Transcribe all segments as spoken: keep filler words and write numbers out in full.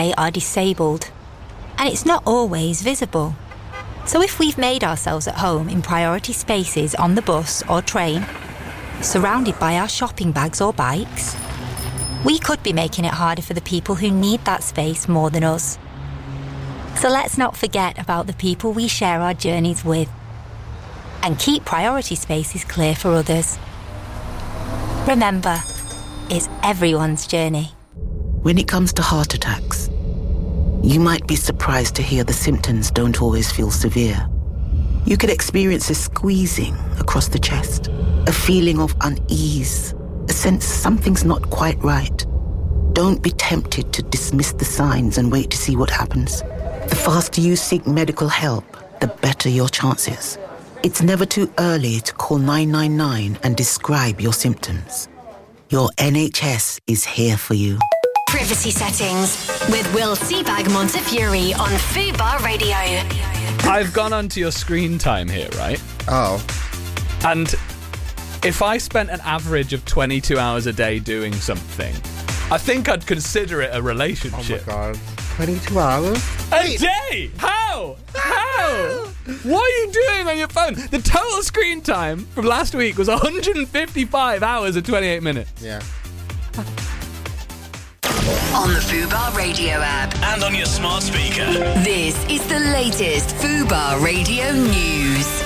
day are disabled, and it's not always visible. So if we've made ourselves at home in priority spaces on the bus or train, surrounded by our shopping bags or bikes, we could be making it harder for the people who need that space more than us. So let's not forget about the people we share our journeys with, and keep priority spaces clear for others. Remember, it's everyone's journey. When it comes to heart attacks, you might be surprised to hear the symptoms don't always feel severe. You could experience a squeezing across the chest, a feeling of unease, a sense something's not quite right. Don't be tempted to dismiss the signs and wait to see what happens. The faster you seek medical help, the better your chances. It's never too early to call nine nine nine and describe your symptoms. Your N H S is here for you. Privacy Settings with Will Seabag Montefiore on Fubar Radio. I've gone onto your screen time here, right? Oh. And if I spent an average of twenty-two hours a day doing something, I think I'd consider it a relationship. Oh my God. twenty-two hours? A day? How? How? What are you doing on your phone? The total screen time from last week was one hundred fifty-five hours and twenty-eight minutes. Yeah. On the Fubar Radio app. And on your smart speaker. This is the latest Fubar Radio news.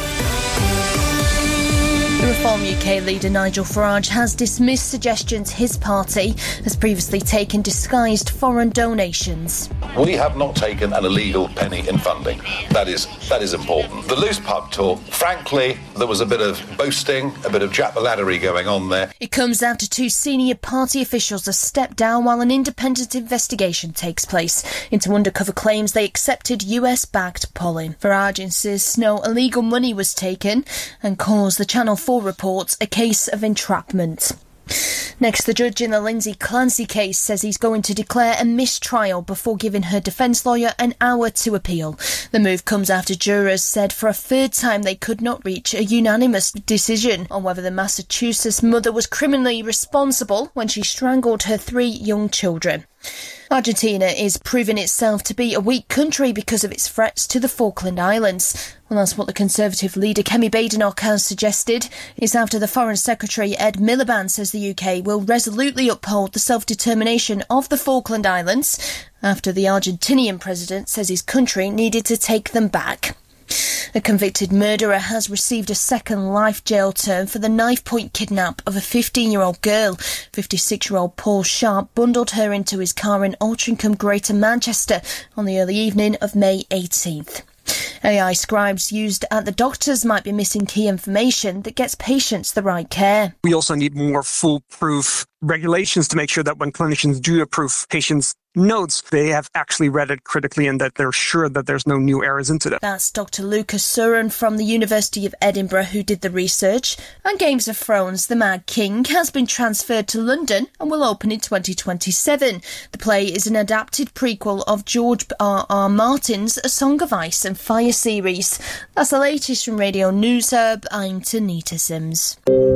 The Reform U K leader Nigel Farage has dismissed suggestions his party has previously taken disguised foreign donations. We have not taken an illegal penny in funding. That is that is important. The loose pub talk, frankly, there was a bit of boasting, a bit of jack-the-laddery going on there. It comes after two senior party officials have stepped down while an independent investigation takes place into undercover claims they accepted U S-backed polling. Farage insists no illegal money was taken and calls the Channel four reports a case of entrapment. Next, the judge in the Lindsay Clancy case says he's going to declare a mistrial before giving her defence lawyer an hour to appeal. The move comes after jurors said for a third time they could not reach a unanimous decision on whether the Massachusetts mother was criminally responsible when she strangled her three young children. Argentina is proving itself to be a weak country because of its threats to the Falkland Islands. Well, that's what the Conservative leader Kemi Badenoch has suggested. It's after the Foreign Secretary Ed Miliband says the U K will resolutely uphold the self-determination of the Falkland Islands after the Argentinian president says his country needed to take them back. A convicted murderer has received a second life jail term for the knife-point kidnap of a fifteen-year-old girl. fifty-six-year-old Paul Sharp bundled her into his car in Altrincham, Greater Manchester on the early evening of May eighteenth. A I scribes used at the doctors might be missing key information that gets patients the right care. We also need more foolproof regulations to make sure that when clinicians do approve patients' notes, they have actually read it critically and that they're sure that there's no new errors into them. That's Doctor Lucas Surin from the University of Edinburgh who did the research. And Games of Thrones, The Mad King, has been transferred to London and will open in twenty twenty-seven. The play is an adapted prequel of George R R Martin's A Song of Ice and Fire series. That's the latest from Radio News Hub. I'm Tanita Sims.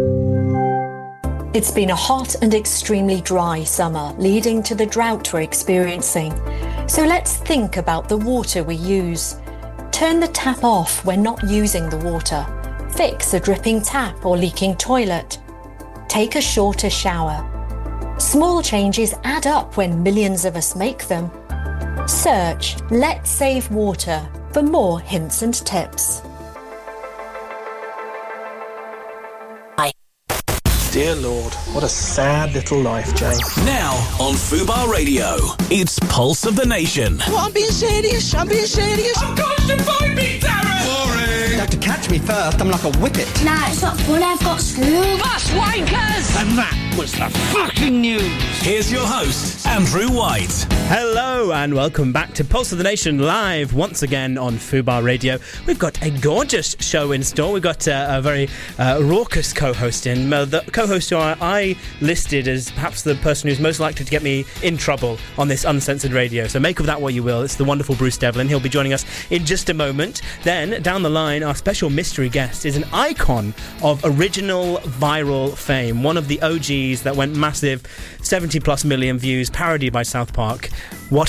It's been a hot and extremely dry summer, leading to the drought we're experiencing. So let's think about the water we use. Turn the tap off when not using the water. Fix a dripping tap or leaking toilet. Take a shorter shower. Small changes add up when millions of us make them. Search Let's Save Water for more hints and tips. Dear Lord, what a sad little life, Jane. Now on Fubar Radio, it's Pulse of the Nation. Well, I'm being serious, I'm being serious. Of course you find me, Darren! Boring! You have to catch me first, I'm like a whippet. Nah, it's not fun, I've got school. Bus wankers! And that was the fucking news. Here's your host, Andrew White. Hello and welcome back to Pulse of the Nation live once again on Fubar Radio. We've got a gorgeous show in store. We've got uh, a very uh, raucous co-host in. Uh, the co-host who I, I listed as perhaps the person who's most likely to get me in trouble on this uncensored radio. So make of that what you will. It's the wonderful Bruce Devlin. He'll be joining us in just a moment. Then down the line, our special mystery guest is an icon of original viral fame. One of the O Gs that went massive, seventy plus million views, parody by South Park. What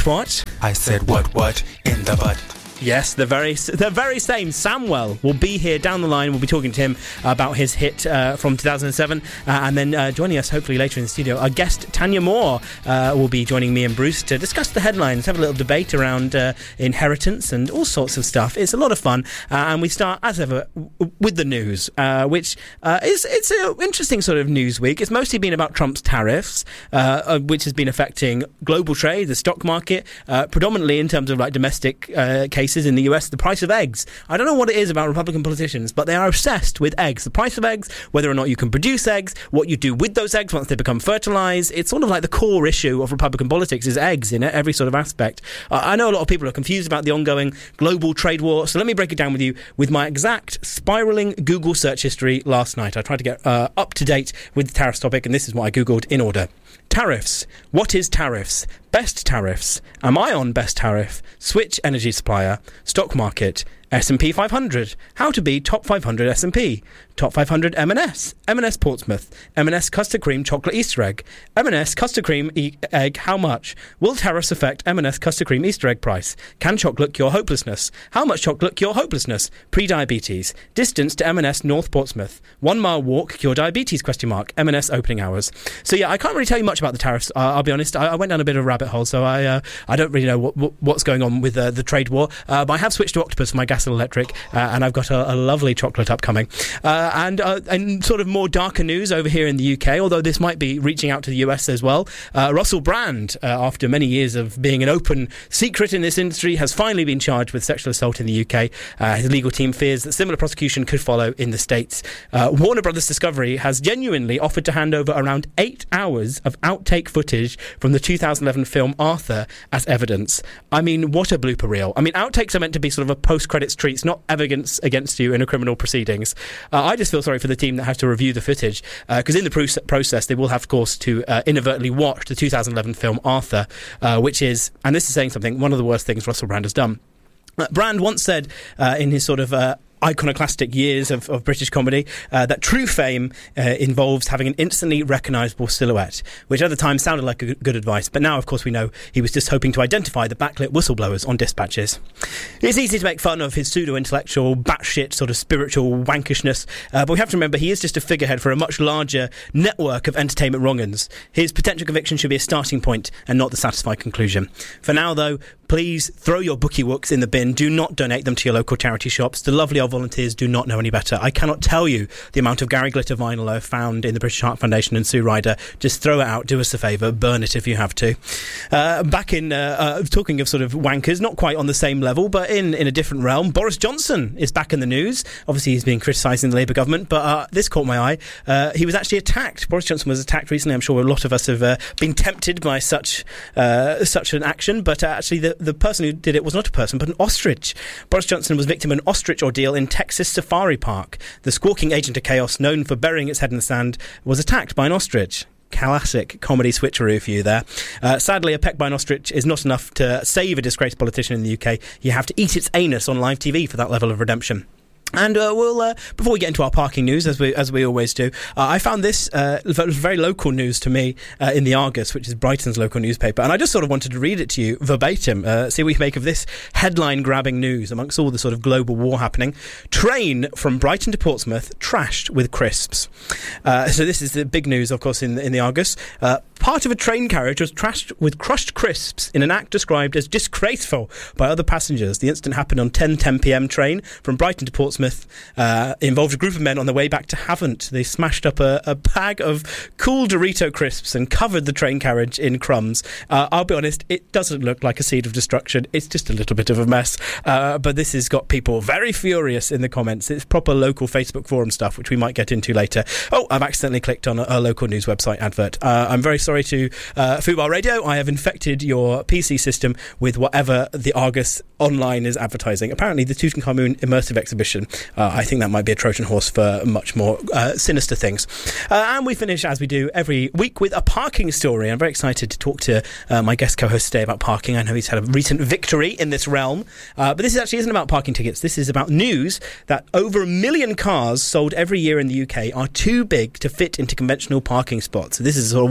what? I said what, what, in the butt. Yes, the very the very same Samwell will be here down the line. We'll be talking to him about his hit uh, from two thousand seven, uh, and then uh, joining us hopefully later in the studio, our guest Tanya Moore uh, will be joining me and Bruce to discuss the headlines, have a little debate around uh, inheritance and all sorts of stuff. It's a lot of fun, uh, and we start as ever w- with the news, uh, which uh, is it's an interesting sort of news week. It's mostly been about Trump's tariffs, uh, which has been affecting global trade, the stock market, uh, predominantly in terms of like domestic uh, cases. In the U S, the price of eggs. I don't know what it is about Republican politicians, but they are obsessed with eggs. The price of eggs, whether or not you can produce eggs, what you do with those eggs once they become fertilized. It's sort of like the core issue of Republican politics is eggs in every sort of aspect. Uh, I know a lot of people are confused about the ongoing global trade war, so let me break it down with you with my exact spiraling Google search history last night. I tried to get uh, up to date with the tariffs topic, and this is what I Googled in order. Tariffs. What is tariffs? Best tariffs. Am I on best tariff? Switch energy supplier. Stock market. S and P five hundred. How to be top five hundred S and P. Top five hundred M and S. M and S Portsmouth. M and S custard cream chocolate Easter egg. M and S custard cream e- egg how much? Will tariffs affect M and S custard cream Easter egg price? Can chocolate cure hopelessness? How much chocolate cure hopelessness? Pre-diabetes. Distance to M and S North Portsmouth. One mile walk cure diabetes question mark. M and S opening hours. So yeah, I can't really tell you much about the tariffs. Uh, I'll be honest. I, I went down a bit of a rabbit hole, so I uh, I don't really know what, what, what's going on with uh, the trade war. Uh, but I have switched to Octopus for my gas and electric, uh, and I've got a, a lovely chocolate upcoming. Uh, and uh, and sort of more darker news over here in the U K, although this might be reaching out to the U S as well. Uh, Russell Brand, uh, after many years of being an open secret in this industry, has finally been charged with sexual assault in the U K. Uh, his legal team fears that similar prosecution could follow in the States. Uh, Warner Brothers Discovery has genuinely offered to hand over around eight hours of outtake footage from the two thousand eleven film Arthur as evidence. I mean, what a blooper reel. I mean, outtakes are meant to be sort of a post-credits treat. It's not evidence against you in a criminal proceedings. Uh, I just feel sorry for the team that has to review the footage, because uh, in the pro- process they will have, of course, to uh, inadvertently watch the two thousand eleven film Arthur, uh, which is, and this is saying something, one of the worst things Russell Brand has done. Uh, Brand once said uh, in his sort of uh, iconoclastic years of, of British comedy uh, that true fame uh, involves having an instantly recognisable silhouette, which at the time sounded like a good advice, but now of course we know he was just hoping to identify the backlit whistleblowers on dispatches. It's easy to make fun of his pseudo-intellectual, batshit sort of spiritual wankishness, uh, but we have to remember he is just a figurehead for a much larger network of entertainment wrong-uns. His potential conviction should be a starting point and not the satisfied conclusion. For now though, please throw your bookie wooks in the bin. Do not donate them to your local charity shops. The lovely old volunteers do not know any better. I cannot tell you the amount of Gary Glitter vinyl I've found in the British Heart Foundation and Sue Ryder. Just throw it out. Do us a favour. Burn it if you have to. Uh, back in, uh, uh, talking of sort of wankers, not quite on the same level, but in, in a different realm, Boris Johnson is back in the news. Obviously, he's been criticising the Labour government, but uh, this caught my eye. Uh, he was actually attacked. Boris Johnson was attacked recently. I'm sure a lot of us have uh, been tempted by such uh, such an action, but uh, actually the, the person who did it was not a person, but an ostrich. Boris Johnson was victim of an ostrich ordeal in Texas Safari Park. The squawking agent of chaos, known for burying its head in the sand, was attacked by an ostrich. Classic comedy switcheroo for you there. Uh, sadly, a peck by an ostrich is not enough to save a disgraced politician in the U K. You have to eat its anus on live T V for that level of redemption. And uh, we'll uh, before we get into our parking news, as we as we always do, uh, I found this uh, very local news to me uh, in the Argus, which is Brighton's local newspaper, and I just sort of wanted to read it to you verbatim. Uh, see what you make of this headline-grabbing news amongst all the sort of global war happening. Train from Brighton to Portsmouth trashed with crisps. Uh, so this is the big news, of course, in the, in the Argus. Uh, part of a train carriage was trashed with crushed crisps in an act described as disgraceful by other passengers. The incident happened on ten ten p.m. train from Brighton to Portsmouth. Uh, involved a group of men on their way back to Havant. They smashed up a, a bag of cool Dorito crisps and covered the train carriage in crumbs. Uh, I'll be honest, it doesn't look like a seed of destruction. It's just a little bit of a mess. Uh, but this has got people very furious in the comments. It's proper local Facebook forum stuff, which we might get into later. Oh, I've accidentally clicked on a, a local news website advert. Uh, I'm very sorry to uh, Fubar Radio. I have infected your P C system with whatever the Argus online is advertising. Apparently, the Tutankhamun immersive exhibition. Uh, I think that might be a Trojan horse for much more uh, sinister things. Uh, and we finish, as we do every week, with a parking story. I'm very excited to talk to uh, my guest co-host today about parking. I know he's had a recent victory in this realm. Uh, but this actually isn't about parking tickets. This is about news that over a million cars sold every year in the U K are too big to fit into conventional parking spots. So this is a sort of worrying trend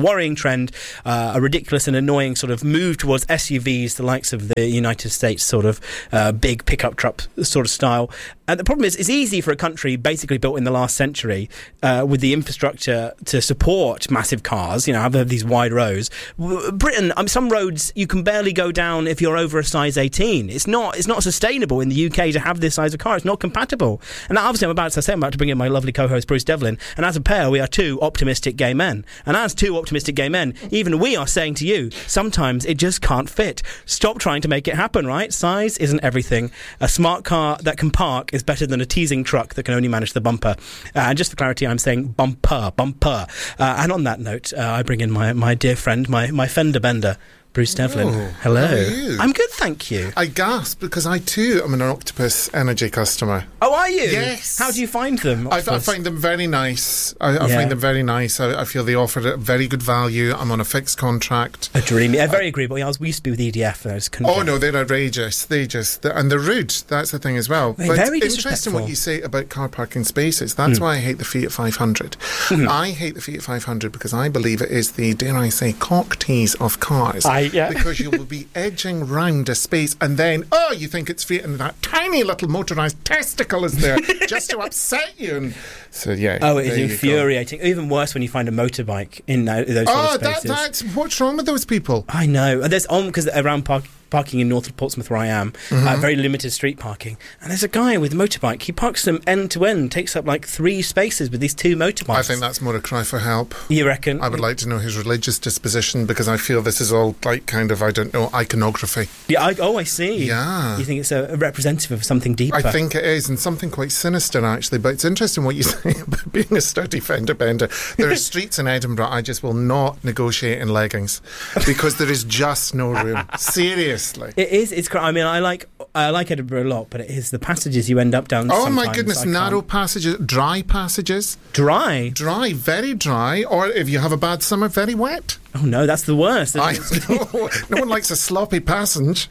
trend, uh, a ridiculous and annoying sort of move towards S U Vs, the likes of the United States sort of uh, big pickup truck sort of style. And the problem is, it's easy for a country basically built in the last century uh, with the infrastructure to support massive cars, you know, have these wide roads. Britain, I mean, some roads you can barely go down if you're over a size eighteen. It's not it's not sustainable in the U K to have this size of car. It's not compatible. And obviously I'm about to say, I'm about to bring in my lovely co-host Bruce Devlin, and as a pair we are two optimistic gay men. And as two optimistic gay men, even we are saying to you, sometimes it just can't fit. Stop trying to make it happen, right? Size isn't everything. A smart car that can park is better than a teasing truck that can only manage the bumper. Uh, and just for clarity, I'm saying bumper, bumper. Uh, and on that note, uh, I bring in my, my dear friend, my, my fender bender, Bruce Devlin. Oh, hello. How are you? I'm good, thank you. I gasped because I too am an Octopus Energy customer. Oh, are you? Yes. How do you find them? I, I find them very nice. I, I Yeah. find them very nice. I, I feel they offer a very good value. I'm on a fixed contract. A dreamy, uh, very agreeable. I was, we used to be with E D F. And I just couldn't Oh get- no, they're outrageous. They just they're, and they're rude. That's the thing as well. They're but very interesting disrespectful. what you say about car parking spaces. That's Mm. why I hate the Fiat five hundred. Mhm. I hate the Fiat five hundred because I believe it is the, dare I say, cock tease of cars. I- yeah. Because you will be edging round a space and then, oh, you think it's Fiat and that tiny little motorised testicle is there just to upset you. And so yeah. Oh, it is there you go. infuriating. Even worse when you find a motorbike in those, those Oh, sort of that, spaces. that's what's wrong with those people? I know. And there's on because around park, parking in North Portsmouth where I am, uh, Mhm. very limited street parking. And there's a guy with a motorbike. He parks them end to end, takes up like three spaces with these two motorbikes. I think that's more a cry for help. You reckon? I would like to know his religious disposition because I feel this is all like kind of, I don't know, iconography. Yeah. I, oh, I see. Yeah. You think it's a, a representative of something deeper? I think it is, and something quite sinister actually. But it's interesting what you say about being a sturdy fender bender. There are streets in Edinburgh I just will not negotiate in leggings because there is just no room. Seriously. It is. It's. cr- I mean, I like. I like Edinburgh a lot, but it is the passages you end up down. Oh my sometimes goodness, I can't- narrow passages, dry passages. Dry? Dry, very dry, or if you have a bad summer, very wet. Oh no, that's the worst. I know. No one likes a sloppy passage.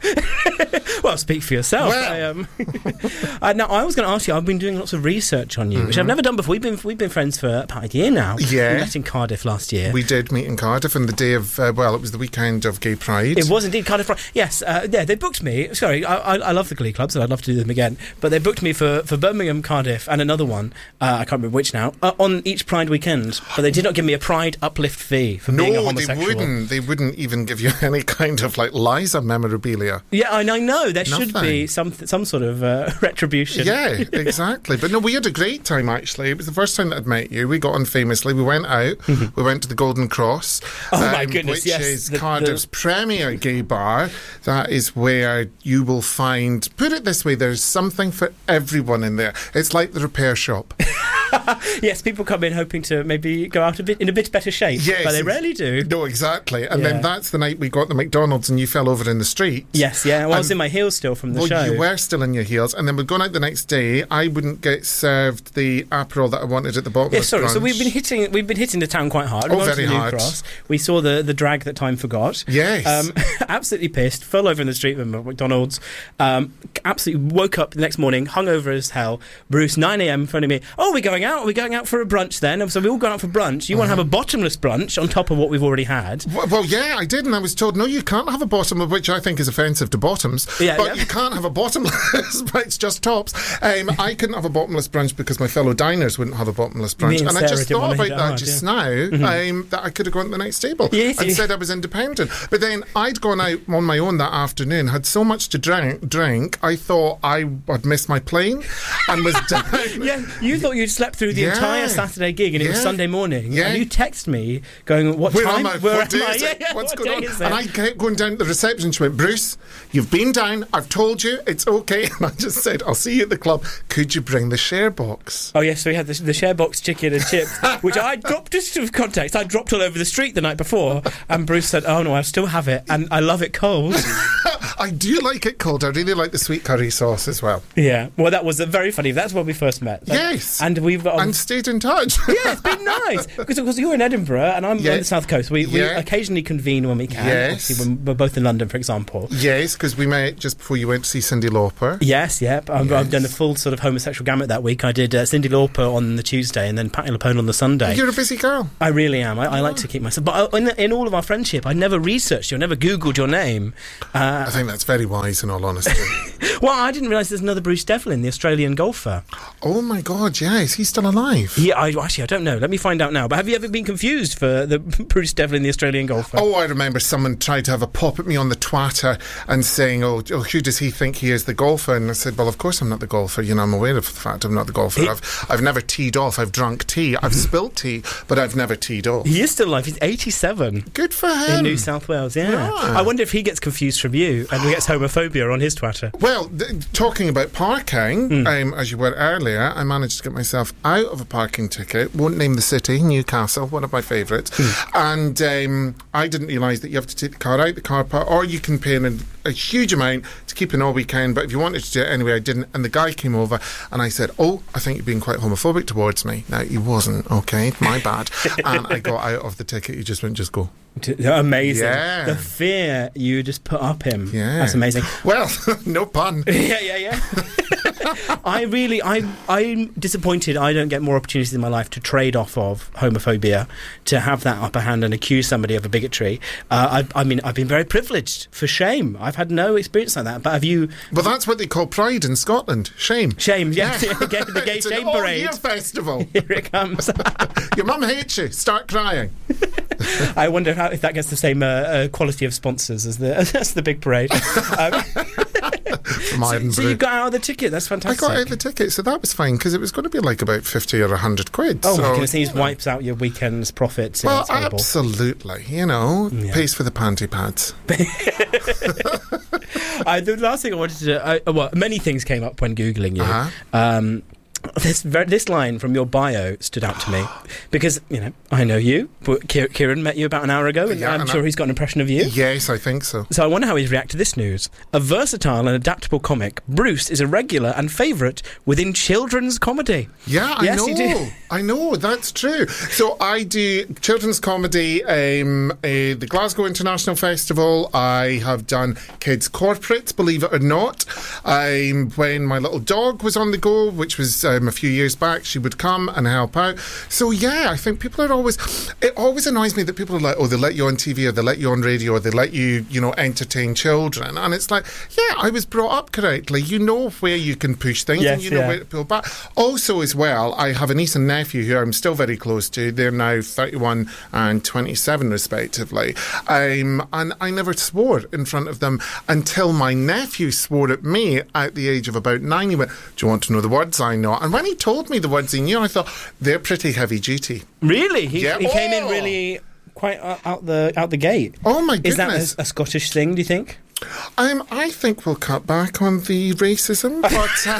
Well, speak for yourself. Well. I, um, uh, now, I was going to ask you. I've been doing lots of research on you, which I've Mhm. never done before. We've been we've been friends for about a year now. Yeah. We met in Cardiff last year. We did meet in Cardiff on the day of, uh, well, it was the weekend of Gay Pride. It was indeed Cardiff. Fri- Yes, uh, yeah, they booked me. Sorry, I, I, I love the Glee clubs, and I'd love to do them again. But they booked me for, for Birmingham, Cardiff, and another one. Uh, I can't remember which now. Uh, on each Pride weekend, but they did not give me a Pride uplift fee for being a No, they homosexual. wouldn't. They wouldn't even give you any kind of like Liza memorabilia. Yeah, I know. I know. There should Nothing. be some some sort of uh, retribution. Yeah, exactly. But no, we had a great time actually. It was the first time that I'd met you. We got on famously. We went out. we went to the Golden Cross. Oh, my goodness, Which yes. is The- Cardiff's the- premier gay bar. That is where you will find, put it this way, there's something for everyone in there. It's like the repair shop. Yes, people come in hoping to maybe go out a bit in a bit better shape, Yes, but they ex- rarely do. No, exactly. And Yeah. then that's the night we got the McDonald's and you fell over in the street. Yes, yeah. Well, I was And- in my heels still from the well, show. you were still in your heels, and then we'd gone out the next day. I wouldn't get served the Aperol that I wanted at the bottom Yeah, of the sorry. So brunch. we've been hitting we've been hitting the town quite hard. We Oh, went very to the New hard. Cross. We saw the the drag that time forgot. Yes. Um, absolutely pissed. Fell over in the street with McDonald's. Um, absolutely woke up the next morning, hungover as hell. Bruce, nine a.m. phoning me. Oh, we're going out. We're going out for a brunch then. So we all gone out for brunch. You want to have a bottomless brunch on top of what we've already had? Well, well, yeah, I did, and I was told, no, you can't have a bottom, of which I think is offensive to bottoms. Yeah, but yeah. you can't have a bottomless, but it's just tops. Um, I couldn't have a bottomless brunch because my fellow diners wouldn't have a bottomless brunch. Me and and I Sarah just didn't thought want to about hit it that hard, just yeah. now, Mhm. um, that I could have gone to the next table Yes, and you- said I was independent. But then I'd gone out on my own that afternoon, had so much to drink, drink I thought I had missed my plane and was down. Yeah, you thought you'd slept through the Yeah. entire Saturday gig and it was Yeah. Sunday morning. Yeah. And you text me going, "What Where time? am I? Where what am day I? is Yeah, it? yeah, What's what going day on?" is And it? I kept going down to the reception. She went, "Bruce, you've been down. I've told you it's okay." And I just said, "I'll see you at the club. Could you bring the share box?" Oh yes, so we had the, the share box chicken and chips, which I dropped, just for context, I dropped all over the street the night before, and Bruce said, "Oh no, I still have it, and I love it cold." I do like it cold. I really like the sweet curry sauce as well. Yeah, well, that was uh, very funny. That's when we first met. That- Yes. and we we've um, and stayed in touch. Yeah, it's been nice because of course you're in Edinburgh and I'm Yeah. on the south coast. We, we Yeah. occasionally convene when we can. Yes. Obviously, when we're both in London, for example. Yes, because we met just before you went to see Cyndi Lauper. Yes, yep. I've, I've Yes. done a full sort of homosexual gamut that week. I did uh, Cyndi Lauper on the Tuesday and then Patti LuPone on the Sunday. You're a busy girl. I really am. I, I like to keep myself. But I, in, in all of our friendship, I never researched you. I never Googled your name. Uh, I think that's very wise, in all honesty. well, I didn't realise there's another Bruce Devlin, the Australian golfer. Oh my God, yeah, is he still alive? Yeah, I, actually, I don't know. Let me find out now. But have you ever been confused for the Bruce Devlin, the Australian golfer? Oh, I remember someone tried to have a pop at me on the Twitter and saying, oh, oh, who does he think he is, the golfer? And I said, well, of course I'm not the golfer. You know, I'm aware of the fact I'm not the golfer. He- I've, I've never teed off. I've drunk tea. I've spilt tea, but I've never teed off. He is still alive. He's eighty-seven. Good for him. In New South Wales, yeah. Yeah. I wonder if he gets confused from you and gets homophobia on his Twitter. Well, th- talking about parking, Mm. um, as you were earlier, I managed to get myself out of a parking ticket. Won't name the city, Newcastle, one of my favourites. Mm. And um, I didn't realise that you have to take the car out the car park, or you can pay an, a huge amount to keep it all weekend. But if you wanted to do it anyway, I didn't. And the guy came over and I said, oh, I think you're being quite homophobic towards me. Now, he wasn't, okay, my bad. And I got out of the ticket. He just went, just go. Amazing. Yeah. The fear you just put up him. Yeah. That's amazing. Well, no pun. yeah, yeah, yeah. I really, I, I'm disappointed I don't get more opportunities in my life to trade off of homophobia, to have that upper hand and accuse somebody of a bigotry. Uh, I, I mean, I've been very privileged, for shame. I've had no experience like that. But have you... Well, that's what they call Pride in Scotland. Shame. Shame, yeah. the gay, the gay It's shame an parade. all-year festival. Here it comes. Your mum hates you. Start crying. I wonder how, if that gets the same uh, uh, quality of sponsors as the as the big parade. Um, From Edinburgh. so, so you got out of the ticket. That's fantastic. I got out of the ticket, so that was fine, because it was going to be like about fifty or one hundred quid. Oh, so, my goodness, these wipes out your weekend's profits. Yeah, well, it's horrible. absolutely. You know, Yeah. pays for the panty pads. I, the last thing I wanted to... I, well, many things came up when Googling you. Uh-huh. Um, this, ver- this line from your bio stood out to me because, you know, I know you, but Kier- Kieran met you about an hour ago and Yeah, I'm and sure I- he's got an impression of you. Yes, I think so. So I wonder how he'd react to this news. A versatile and adaptable comic, Bruce is a regular and favourite within children's comedy. Yeah, I Yes, know. you do. I know, that's true. So I do children's comedy, um, uh, the Glasgow International Festival. I have done kids' corporates, believe it or not. Um, when my little dog was on the go, which was um, a few years back, she would come and help out. So yeah, I think people are always... It always annoys me that people are like, oh, they let you on T V or they let you on radio or they let you, you know, entertain children. And it's like, yeah, I was brought up correctly. You know where you can push things Yes, and you know yeah. where to pull back. Also, as well, I have a niece and nephew who I'm still very close to. They're now thirty-one and twenty-seven, respectively. Um, and I never swore in front of them until my nephew swore at me at the age of about nine. He went, do you want to know the words I know? And when he told me the words he knew, I thought, they're pretty heavy duty. Really? He, Yeah. he came in Oh. really quite uh, out the out the gate. Oh, my Is that goodness. a, a Scottish thing, do you think? Um, I think we'll cut back on the racism, but...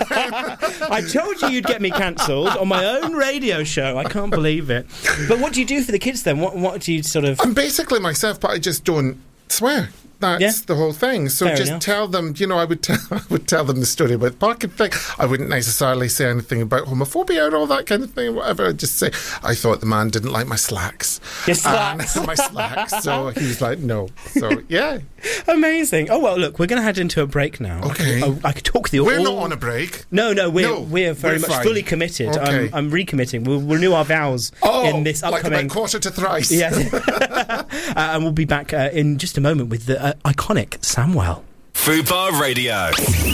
Uh, I told you you'd get me cancelled on my own radio show. I can't believe it. But what do you do for the kids then? What what do you sort of... I'm basically myself, but I just don't swear. That's Yeah. the whole thing. So Fair just enough. tell them, you know, I would, tell, I would tell them the story about the parking thing. I wouldn't necessarily say anything about homophobia or all that kind of thing, whatever. I'd just say, I thought the man didn't like my slacks. Your slacks. And my slacks. So he was like, no. So, yeah. Amazing. Oh, well, look, we're going to head into a break now. Okay. I, I could talk the... We're all... not on a break. No, no, we're, No, we're very we're much fine. fully committed. Okay. I'm, I'm recommitting. We'll renew our vows Oh, in this like upcoming... about quarter to thrice. Yes. uh, and we'll be back uh, in just a moment with the uh, iconic Samwell. Fubar Radio.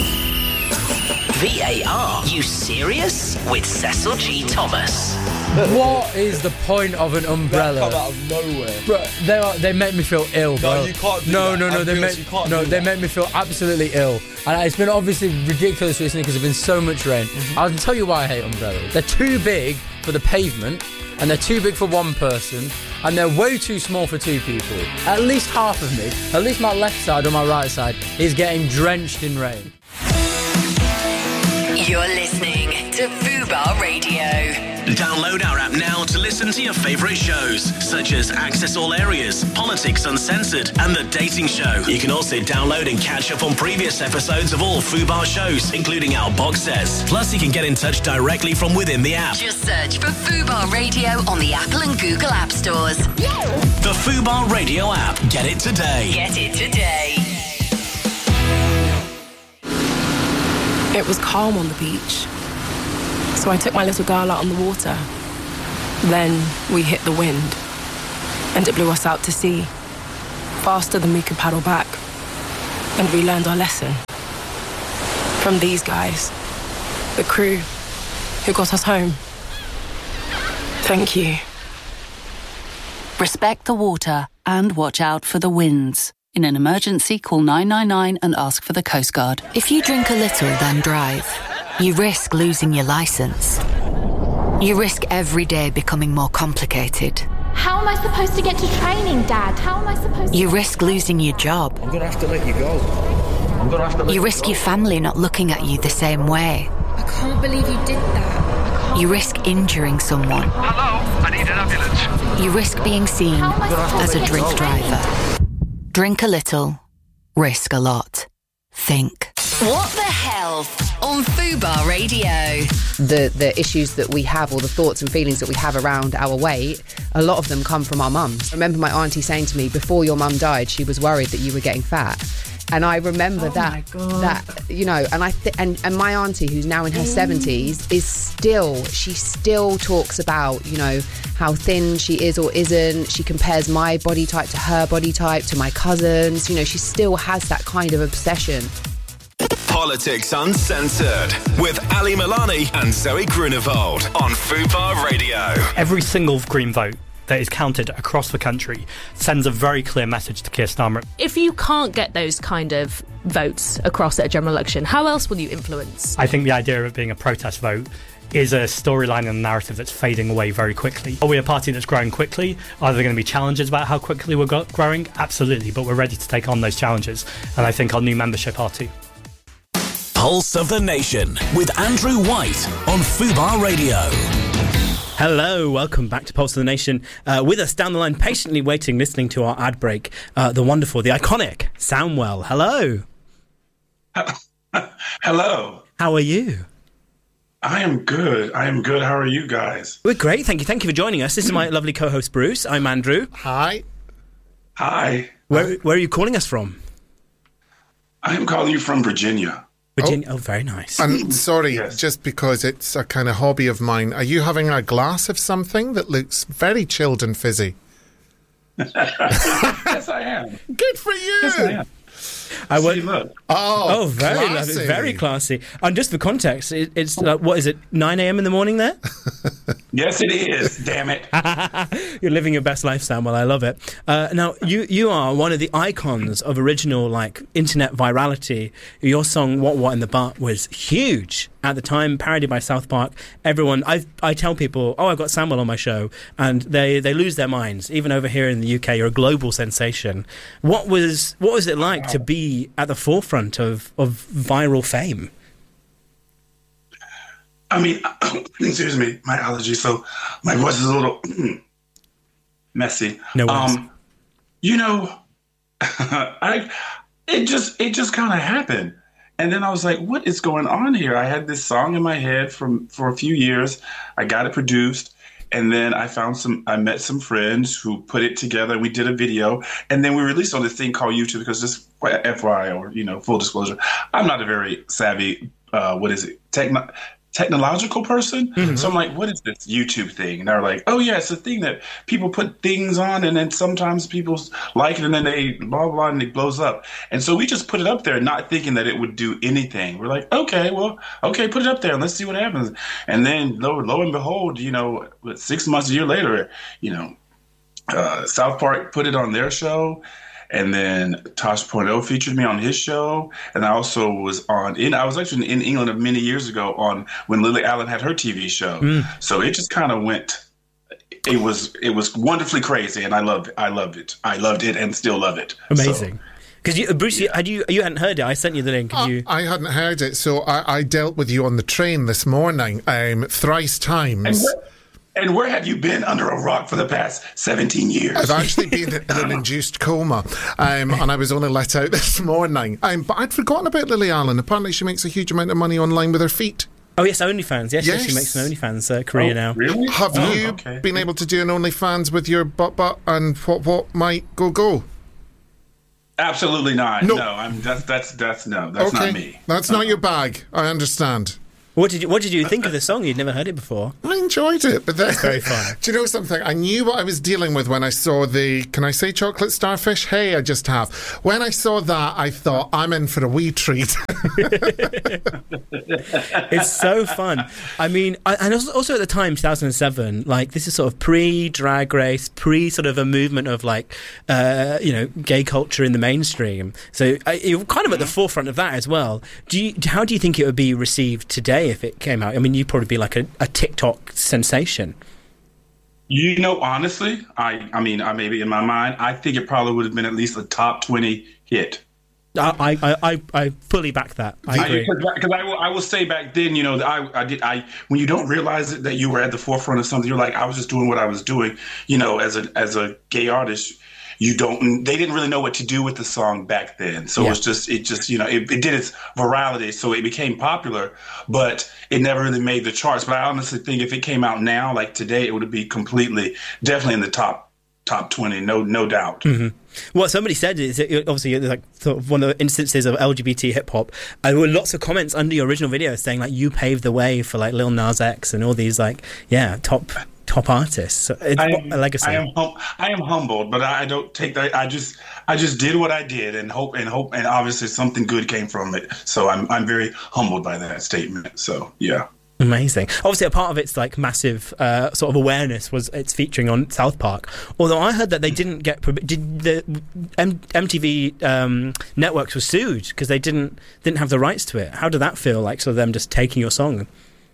V A R. You serious? With Cecil G. Thomas. What is the point of an umbrella? Come out of nowhere. Bro, they are, they make me feel ill, bro. No, you can't do no, that. No, no, I'm they serious, make you can't no, do they that. make me feel absolutely ill. And it's been obviously ridiculous recently because there's been so much rain. Mm-hmm. I'll tell you why I hate umbrellas. They're too big for the pavement, and they're too big for one person, and they're way too small for two people. At least half of me, at least my left side or my right side, is getting drenched in rain. You're listening to Fubar Radio. Download our app now to listen to your favourite shows, such as Access All Areas, Politics Uncensored, and The Dating Show. You can also download and catch up on previous episodes of all Fubar shows, including our box sets. Plus, you can get in touch directly from within the app. Just search for Fubar Radio on the Apple and Google App Stores. The Fubar Radio app. Get it today. Get it today. It was calm on the beach, so I took my little girl out on the water. Then we hit the wind, and it blew us out to sea, faster than we could paddle back. And we learned our lesson from these guys, the crew who got us home. Thank you. Respect the water and watch out for the winds. In an emergency, call nine nine nine and ask for the Coast Guard. If you drink a little, then drive. You risk losing your licence. You risk every day becoming more complicated. How am I supposed to get to training, Dad? How am I supposed to... You risk losing your job. I'm gonna have to let you go. I'm gonna have to let You you risk go. your family not looking at you the same way. I can't believe you did that. You risk injuring someone. Hello, I need an ambulance. You risk being seen How am I supposed as to a get drink to driver. Drink a little, risk a lot. Think. What the Health on Fubar Radio. The the issues that we have, or the thoughts and feelings that we have around our weight, a lot of them come from our mums. I remember my auntie saying to me, before your mum died, she was worried that you were getting fat. And I remember Oh that, my God. that you know, and I th- and and my auntie, who's now in her seventies, is still she still talks about, you know, how thin she is or isn't. She compares my body type to her body type, to my cousins. You know, she still has that kind of obsession. Politics Uncensored with Ali Milani and Zoe Grunewald on Fubar Radio. Every single Green vote that is counted across the country sends a very clear message to Keir Starmer. If you can't get those kind of votes across at a general election, how else will you influence? I think the idea of it being a protest vote is a storyline and a narrative that's fading away very quickly. Are we a party that's growing quickly? Are there going to be challenges about how quickly we're go- growing? Absolutely, but we're ready to take on those challenges, and I think our new membership are too. Pulse of the Nation with Andrew White on Fubar Radio. Hello, welcome back to Pulse of the Nation. Uh, with us down the line, patiently waiting, listening to our ad break, uh, the wonderful, the iconic Samwell. Hello. Hello. How are you? I am good. I am good. How are you guys? We're great, thank you. Thank you for joining us. This is my lovely co-host, Bruce. I'm Andrew. Hi. Hi. Where, where are you calling us from? I am calling you from Virginia. Virginia. Oh, oh very nice. And sorry, yes. Just because it's a kind of hobby of mine, are you having a glass of something that looks very chilled and fizzy? Yes, I am. Good for you. Yes, I am. I See, would, look. Oh, oh, very classy. lovely, very classy. And just for context, it, it's uh, what is it, nine a.m. in the morning there? Yes, it is. Damn it! You're living your best life, Samuel. I love it. Uh, now, you you are one of the icons of original like internet virality. Your song "What What in the Butt" was huge at the time, parodied by South Park. Everyone, I I tell people, oh, I've got Samuel on my show, and they they lose their minds. Even over here in the U K, you're a global sensation. What was what was it like to be at the forefront of of viral fame? I mean, excuse me, my allergies, so my voice is a little messy. No worries. Um, you know, I it just it just kind of happened, and then I was like, "What is going on here?" I had this song in my head from for a few years. I got it produced, and then I found some. I met some friends who put it together. We did a video, and then we released on this thing called YouTube because just F Y I, or you know, full disclosure, I'm not a very savvy. Uh, what is it? Techno. technological person. Mm-hmm. So I'm like, what is this YouTube thing? And they're like, oh yeah, it's a thing that people put things on, and then sometimes people like it, and then they blah, blah, and it blows up. And so we just put it up there, not thinking that it would do anything. We're like, okay, well, okay, put it up there and let's see what happens. And then lo, lo and behold, you know, six months, a year later, you know, uh, South Park put it on their show. And then Tosh point oh featured me on his show. And I also was on, in, I was actually in England many years ago on when Lily Allen had her T V show. Mm. So it just kind of went, it was it was wonderfully crazy. And I loved it. I loved it. I loved it and still love it. Amazing. Because so, you, Bruce, yeah. you, had you, you hadn't heard it. I sent you the link. Uh, you... I hadn't heard it. So I, I dealt with you on the train this morning um, thrice times. And where have you been under a rock for the past seventeen years? I've actually been in an induced coma, um, and I was only let out this morning. Um, but I'd forgotten about Lily Allen. Apparently she makes a huge amount of money online with her feet. Oh, yes, OnlyFans. Yes, yes. Yes. She makes an OnlyFans uh, career Oh, now. really? Have Oh, you okay. been able to do an OnlyFans with your butt butt and what what might go go? Absolutely not. No. No, I'm that's that's that's no, that's okay. not me. That's not your bag. I understand. What did you What did you think of the song? You'd never heard it before. I enjoyed it, but then It's very fun. Do you know something? I knew what I was dealing with when I saw the. Can I say chocolate starfish? Hey, I just have. When I saw that, I thought I'm in for a wee treat. It's so fun. I mean, I, and also, also at the time, two thousand seven, like this is sort of pre-Drag Race, pre sort of a movement of like, uh, you know, gay culture in the mainstream. So uh, you're kind of at the forefront of that as well. Do you? How do you think it would be received today if it came out? I mean, you'd probably be like a, a TikTok sensation. You know, honestly, I I mean, I maybe in my mind, I think it probably would have been at least a top twenty hit. I I, I, I fully back that. I agree. Because I, I, will, I will say back then, you know, I, I did. I when you don't realize it, that you were at the forefront of something, you're like, I was just doing what I was doing. You know, as a as a gay artist, you don't. They didn't really know what to do with the song back then, so Yeah. it's just it just you know it, it did its virality, so it became popular, but it never really made the charts. But I honestly think if it came out now, like today, it would be completely, definitely in the top top twenty, no no doubt. Mm-hmm. What somebody said is that it- obviously it's like sort of one of the instances of L G B T hip hop, and there were lots of comments under your original video saying like you paved the way for like Lil Nas X and all these like yeah top top artists. So it's I what am, a legacy. I am hum- I am humbled, but I, I don't take that. I just I just did what I did and hope and hope and obviously something good came from it. So I'm I'm very humbled by that statement. So yeah. Amazing. Obviously, a part of its like massive uh, sort of awareness was its featuring on South Park. Although I heard that they didn't get did the M- MTV um, networks were sued because they didn't didn't have the rights to it. How did that feel? Like sort of them just taking your song?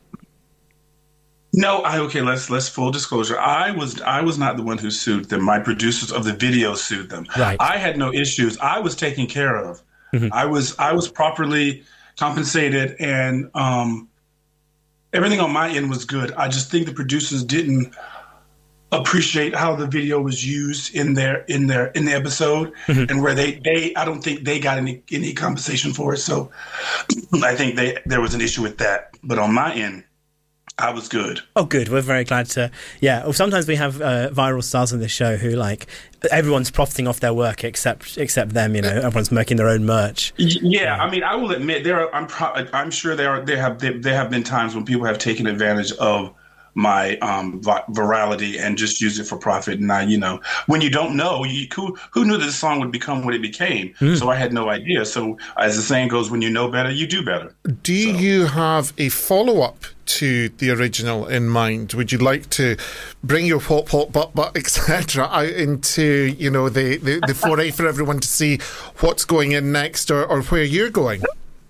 No, I okay. Let's let's full disclosure. I was I was not the one who sued them. My producers of the video sued them. Right. I had no issues. I was taken care of. Mhm. I was I was properly compensated, and um, everything on my end was good. I just think the producers didn't appreciate how the video was used in their in their in the episode, Mhm. and where they they I don't think they got any any compensation for it. So I think they there was an issue with that. But on my end, I was good. Oh, good. We're very glad to. Yeah. Well, sometimes we have uh, viral stars on this show who like everyone's profiting off their work except except them. You know, everyone's making their own merch. Yeah, I mean, I will admit there are. I'm pro- I'm sure there are. There have there, there have been times when people have taken advantage of my um, vi- virality and just use it for profit. And I, you know, when you don't know, you, who who knew that this song would become what it became? Mm. So I had no idea. So as the saying goes, when you know better, you do better. Do you have a follow up to the original in mind? Would you like to bring your pop, pop, butt, butt, et cetera out into, you know, the, the, the foray for everyone to see what's going in next or, or where you're going?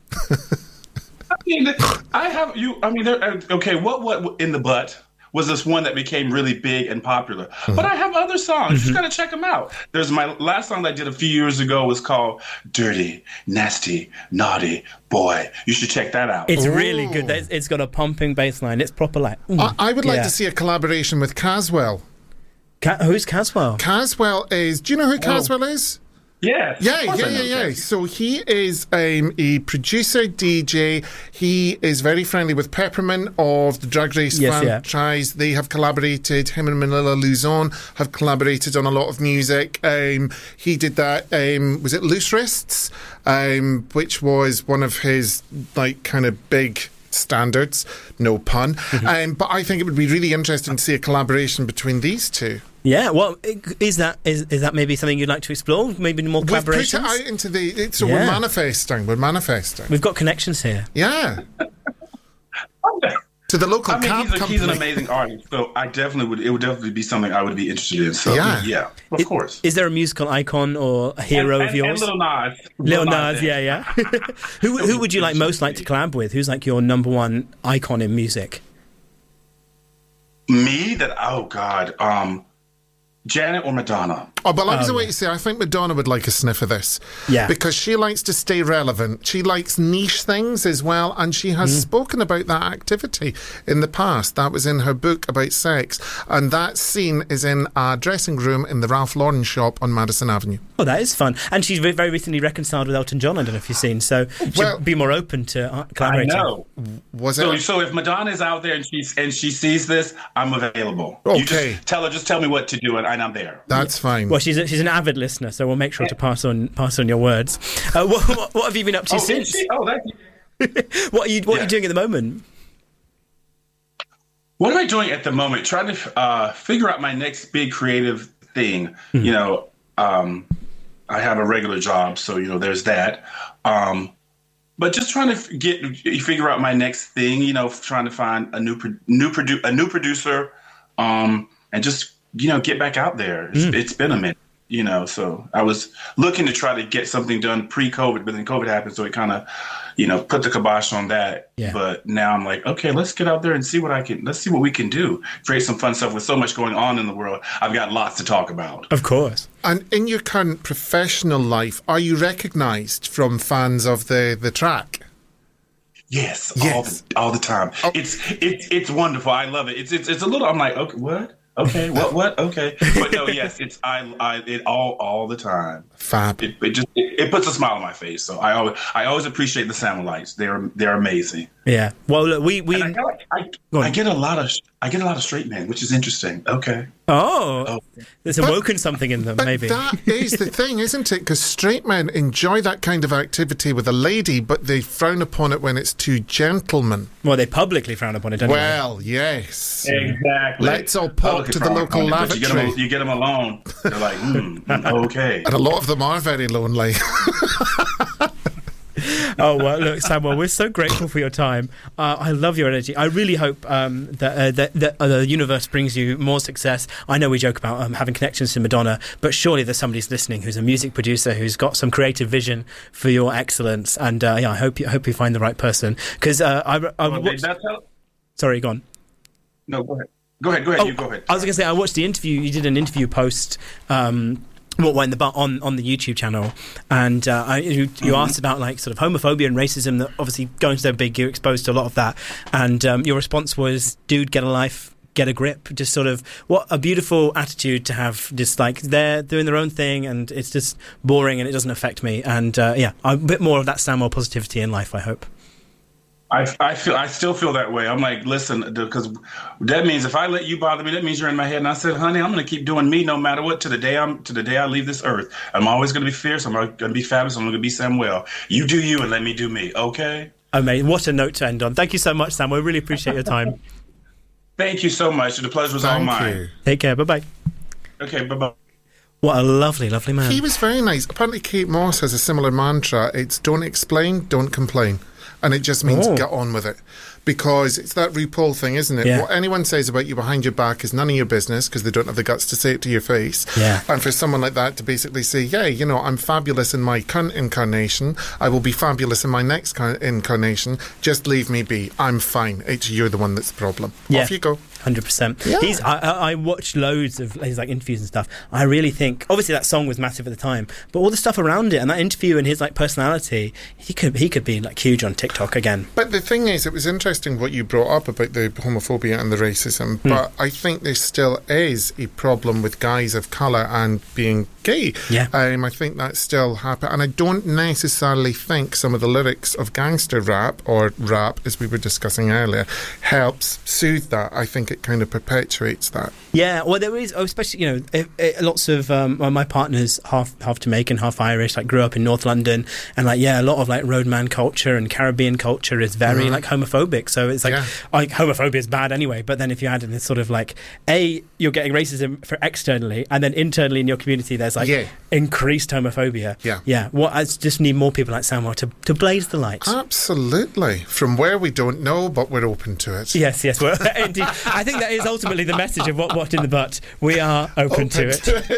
I mean, I have you. I mean, there, uh, okay. What what in the butt was this one that became really big and popular? Mm-hmm. But I have other songs. You just gotta check them out. There's my last song that I did a few years ago was called "Dirty, Nasty, Naughty Boy." You should check that out. It's really good. It's, it's got a pumping bass line. It's proper like. mm, I, I would like yeah. to see a collaboration with Caswell. Ca- who's Caswell? Caswell is. Do you know who Caswell is? Yes. Yeah, of course yeah, I know yeah, yeah. Cassie. So he is um, a producer, D J. He is very friendly with Peppermint of the Drag Race Yes, yeah. franchise. They have collaborated. Him and Manila Luzon have collaborated on a lot of music. Um, he did that. Um, was it Loose Wrists? Um, which was one of his like kind of big standards. No pun. um, but I think it would be really interesting to see a collaboration between these two. Yeah, well, is that is is that maybe something you'd like to explore? Maybe more We've put it collaborations. out into the. So Yeah. we're manifesting. We're manifesting. We've got connections here. Yeah. To the local I mean, cab he's, a, he's an company. amazing artist. So I definitely would. It would definitely be something I would be interested in. So Yeah. yeah, of course. Is there a musical icon or a hero and, of and, yours? And Lil Nas. Lil Nas, yeah, yeah. who who would you like most like to collab with? Who's like your number one icon in music? Me? That? Oh God. Um, Janet or Madonna? Oh, but I was Oh, away yeah. to say, I think Madonna would like a sniff of this. Yeah. Because she likes to stay relevant. She likes niche things as well, and she has Mm. spoken about that activity in the past. That was in her book about sex. And that scene is in a dressing room in the Ralph Lauren shop on Madison Avenue. Oh, that is fun. And she's ve- very recently reconciled with Elton John. I don't know if you've seen. So she'll Well- be more open to uh, I collaborating. know. Was So, it? so if Madonna's out there and she's and she sees this, I'm available. You Okay. just tell her, just tell me what to do, and, and I'm there. That's fine. Well, she's a, she's an avid listener, so we'll make sure to pass on pass on your words. Uh, what, what, what have you been up to Oh, since? is she? Oh, that's What are you What are Yeah. you doing at the moment? What am I doing at the moment? Trying to uh, figure out my next big creative thing. Hmm. You know, um, I have a regular job, so you know, there's that. Um, but just trying to f- get figure out my next thing. You know, trying to find a new pro- new produ- a new producer, um, and just you know get back out there. It's, Mm. it's been a minute. You know, so I was looking to try to get something done pre-COVID, but then COVID happened, so it kind of, you know, put the kibosh on that. Yeah. But now I'm like, okay, let's get out there and see what I can. Let's see what we can do. Create some fun stuff with so much going on in the world. I've got lots to talk about. Of course. And in your current professional life, are you recognised from fans of the, the track? Yes, Yes. all the all the time. It's it's it's wonderful. I love it. It's it's it's a little. I'm like, okay, what? Okay, what what? Okay, but no, yes, it's I I it all all the time. Fab. It, it just it, it puts a smile on my face. So I always I always appreciate the Samolites. They're they're amazing. Yeah. Well, look, we we. And I, got, I, Go on. I get a lot of I get a lot of straight men, which is interesting. Okay. Oh, Oh. there's awoken something in them, But maybe. that is the thing, isn't it? Because straight men enjoy that kind of activity with a lady, but they frown upon it when it's two gentlemen. Well, they publicly frown upon it, don't Well, yes. Exactly. Let's all pop Public to the frown local upon it, but you get 'em- lavatory. You get them alone. They're like, mm, mm, okay. And a lot of them are very lonely. Oh, well, look, Samuel, we're so grateful for your time. Uh, I love your energy. I really hope um, that, uh, that, that uh, the universe brings you more success. I know we joke about um, having connections to Madonna, but surely there's somebody who's listening who's a music producer who's got some creative vision for your excellence. And uh, yeah, I hope you, I hope you find the right person. Because uh, I, I Well, watched... that's how- Sorry, go on. No, go ahead. Go ahead. Go ahead. Oh, you go ahead. I was going to say, I watched the interview. You did an interview post. Um, what went the bu- on on the YouTube channel, and uh, I, you, you Mm-hmm. asked about like sort of homophobia and racism. That obviously going so big, you're exposed to a lot of that. And um, your response was, "Dude, get a life, get a grip." Just sort of what a beautiful attitude to have. Just like they're doing their own thing, and it's just boring, and it doesn't affect me. And uh, yeah, a bit more of that Samuel positivity in life, I hope. I, I feel I still feel that way. I'm like, listen, because that means if I let you bother me, that means you're in my head. And I said, honey, I'm going to keep doing me no matter what to the day I'm to the day I leave this earth. I'm always going to be fierce. I'm going to be fabulous. I'm going to be Samuel. You do you and let me do me. Okay. Amazing. What a note to end on. Thank you so much, Samuel. We really appreciate your time. Thank you so much. The pleasure was all Thank mine. you. Take care. Bye bye. Okay. Bye bye. What a lovely, lovely man. He was very nice. Apparently, Kate Moss has a similar mantra. It's don't explain, don't complain. And it just means Oh. get on with it. Because it's that RuPaul thing, isn't it? Yeah. What anyone says about you behind your back is none of your business because they don't have the guts to say it to your face. Yeah. And for someone like that to basically say, yeah, you know, I'm fabulous in my current incarnation. I will be fabulous in my next car- incarnation. Just leave me be. I'm fine. It's you're the one that's the problem. Yeah. Off you go. Hundred percent. Yeah. He's. I, I I watched loads of his like interviews and stuff. I really think, obviously, that song was massive at the time, but all the stuff around it and that interview and his like personality, he could he could be like huge on TikTok again. But the thing is, it was interesting what you brought up about the homophobia and the racism, Hmm. but I think there still is a problem with guys of colour and being gay. Yeah. Um, I think that still happens, and I don't necessarily think some of the lyrics of gangster rap, or rap as we were discussing earlier, helps soothe that. I think it kind of perpetuates that. Yeah, well, there is, especially, you know, it, it, lots of um, well, my partner's half half Jamaican, half Irish. Like, grew up in North London, and like, yeah, a lot of like roadman culture and Caribbean culture is very Mhm. like homophobic. So it's like, Yeah. like homophobia is bad anyway. But then if you add in this sort of like, a you're getting racism for externally, and then internally in your community, there's like Yeah. increased homophobia. Yeah. yeah. What I just need more people like Samuel to to blaze the lights. Absolutely. From where we don't know, but we're open to it. Yes, yes. Well, indeed. I think think that is ultimately the message of What What in the Butt. We are open, open to it. To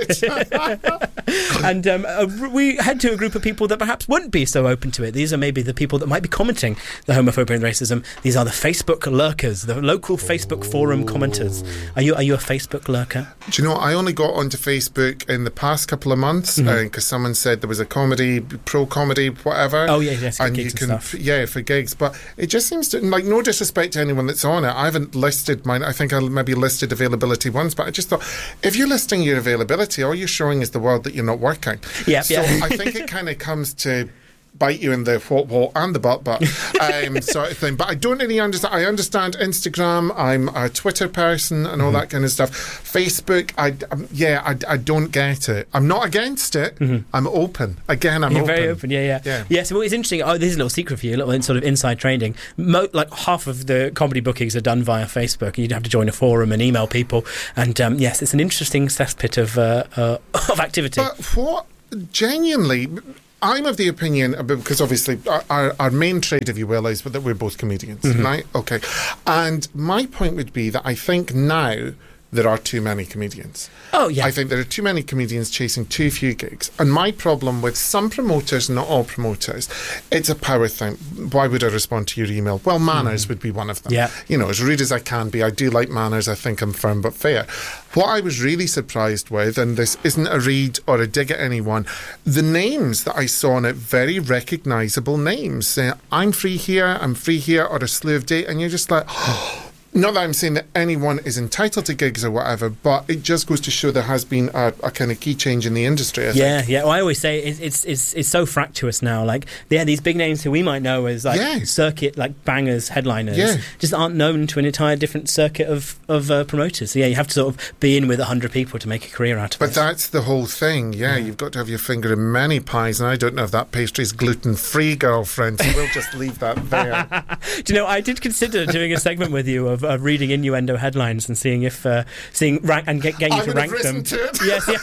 it. And um, uh, we head to a group of people that perhaps wouldn't be so open to it. These are maybe the people that might be commenting the homophobia and racism. These are the Facebook lurkers, the local Facebook Ooh. forum commenters. Are you are you a Facebook lurker? Do you know, I only got onto Facebook in the past couple of months because mm-hmm. uh, someone said there was a comedy, pro-comedy, whatever. Oh, yeah, yes, for and gigs you can, and stuff. Yeah, for gigs. But it just seems to, like, no disrespect to anyone that's on it. I haven't listed mine. I think I maybe listed availability once, but I just thought, if you're listing your availability, all you're showing is the world that you're not working. Yeah, so yeah. I think it kind of comes to bite you in the what, what, and the butt, but um, sort of thing. But I don't really understand. I understand Instagram. I'm a Twitter person and all mm-hmm. that kind of stuff. Facebook, I um, yeah, I, I don't get it. I'm not against it. Mm-hmm. I'm open. Again, I'm You're open. very open. Yeah, yeah, yeah. Yeah. So it's interesting. Oh, this is a little secret for you. A little sort of inside trading. Mo- like half of the comedy bookings are done via Facebook. You'd have to join a forum and email people. And um, yes, it's an interesting cesspit of uh, uh, of activity. But what genuinely. I'm of the opinion, because obviously our, our main trade, if you will, is that we're both comedians, mm-hmm. right? Okay. And my point would be that I think now there are too many comedians. Oh, yeah. I think there are too many comedians chasing too few gigs. And my problem with some promoters, not all promoters, it's a power thing. Why would I respond to your email? Well, manners mm. would be one of them. Yeah. You know, as rude as I can be, I do like manners. I think I'm firm but fair. What I was really surprised with, and this isn't a read or a dig at anyone, the names that I saw on it, very recognisable names. Saying, I'm free here, I'm free here, or a slew of date. And you're just like... Not that I'm saying that anyone is entitled to gigs or whatever, but it just goes to show there has been a, a kind of key change in the industry, I yeah, think. Yeah, well, I always say it's, it's it's it's so fractious now. Like, yeah, these big names who we might know as like yeah. circuit, like bangers, headliners, yeah. just aren't known to an entire different circuit of, of uh, promoters. So, yeah, you have to sort of be in with one hundred people to make a career out of but it. But that's the whole thing, yeah, yeah. You've got to have your finger in many pies, and I don't know if that pastry's gluten-free, girlfriend, so we'll just leave that there. Do you know, I did consider doing a segment with you of, of reading innuendo headlines and seeing if uh, seeing rank and get, getting you I to rank them. To it. Yes, yeah.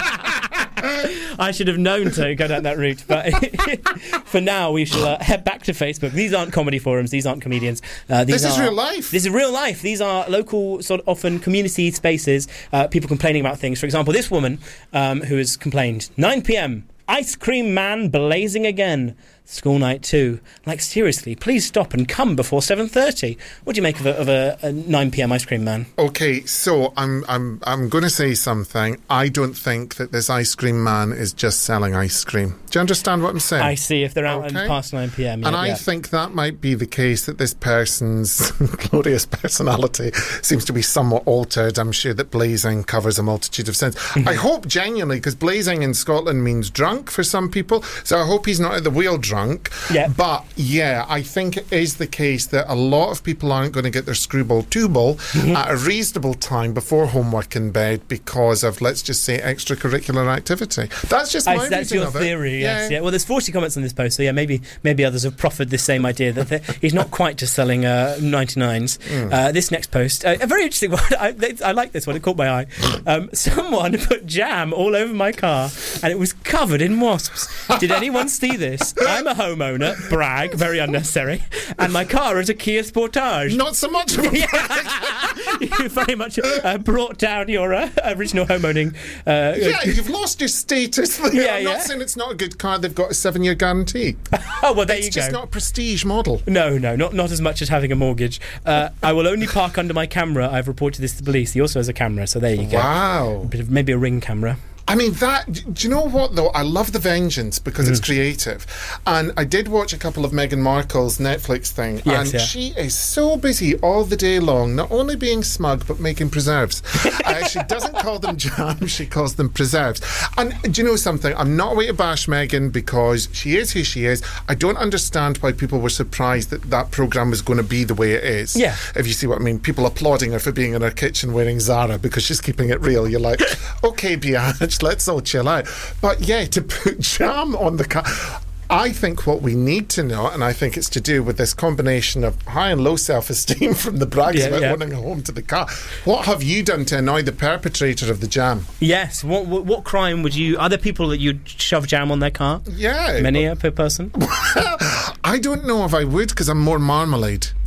I should have known to go down that route, but for now we shall uh, head back to Facebook. These aren't comedy forums. These aren't comedians. Uh, these this are, is real life. This is real life. These are local, sort of often community spaces. Uh, people complaining about things. For example, this woman um, who has complained. nine p.m. Ice cream man blazing again. School night two. Like, seriously, please stop and come before seven thirty. What do you make of a, of a, a nine p.m. ice cream man? Okay, so I'm I'm I'm going to say something. I don't think that this ice cream man is just selling ice cream. Do you understand what I'm saying? I see. If they're out okay. and past nine p.m. Yeah, and I yeah. think that might be the case, that this person's glorious personality seems to be somewhat altered. I'm sure that blazing covers a multitude of sins. I hope genuinely, because blazing in Scotland means drunk for some people, so I hope he's not at the wheel drunk. Yeah. But yeah, I think it is the case that a lot of people aren't going to get their screwball two-ball mm-hmm. at a reasonable time before homework in bed because of, let's just say, extracurricular activity. That's just my I, that's reading your of it. theory, yes. Yeah. Yeah. Well, there's forty comments on this post, so yeah, maybe maybe others have proffered this same idea that he's not quite just selling uh, ninety-nines. Mm. Uh, this next post, uh, a very interesting one. I, I like this one. It caught my eye. Um, someone put jam all over my car, and it was covered in wasps. Did anyone see this? I'm a homeowner, brag, very unnecessary, and my car is a Kia Sportage. Not so much of a brag. You very much uh, brought down your uh, original homeowning. Uh, yeah, you've lost your status there. Yeah, I'm yeah. not saying it's not a good car. They've got a seven-year guarantee. Oh, well, there it's you go. It's just not a prestige model. No, no, not not as much as having a mortgage. Uh, I will only park under my camera. I've reported this to the police. He also has a camera, so there you go. Wow. A bit of, maybe a Ring camera. I mean, that, do you know what, though? I love the vengeance because mm. it's creative. And I did watch a couple of Meghan Markle's Netflix thing, yes, and yeah. she is so busy all the day long, not only being smug, but making preserves. uh, she doesn't call them jam, she calls them preserves. And do you know something? I'm not away to bash Meghan because she is who she is. I don't understand why people were surprised that that programme was going to be the way it is. Yeah. If you see what I mean. People applauding her for being in her kitchen wearing Zara because she's keeping it real. You're like, okay, Biatch, let's all chill out. But yeah, to put jam on the car, I think what we need to know, and I think it's to do with this combination of high and low self-esteem from the brags yeah, about yeah. wanting a home to the car. What have you done to annoy the perpetrator of the jam? Yes. What what, what crime would you... Are there people that you'd shove jam on their car? Yeah. Many uh, per person? I don't know if I would, because I'm more marmalade.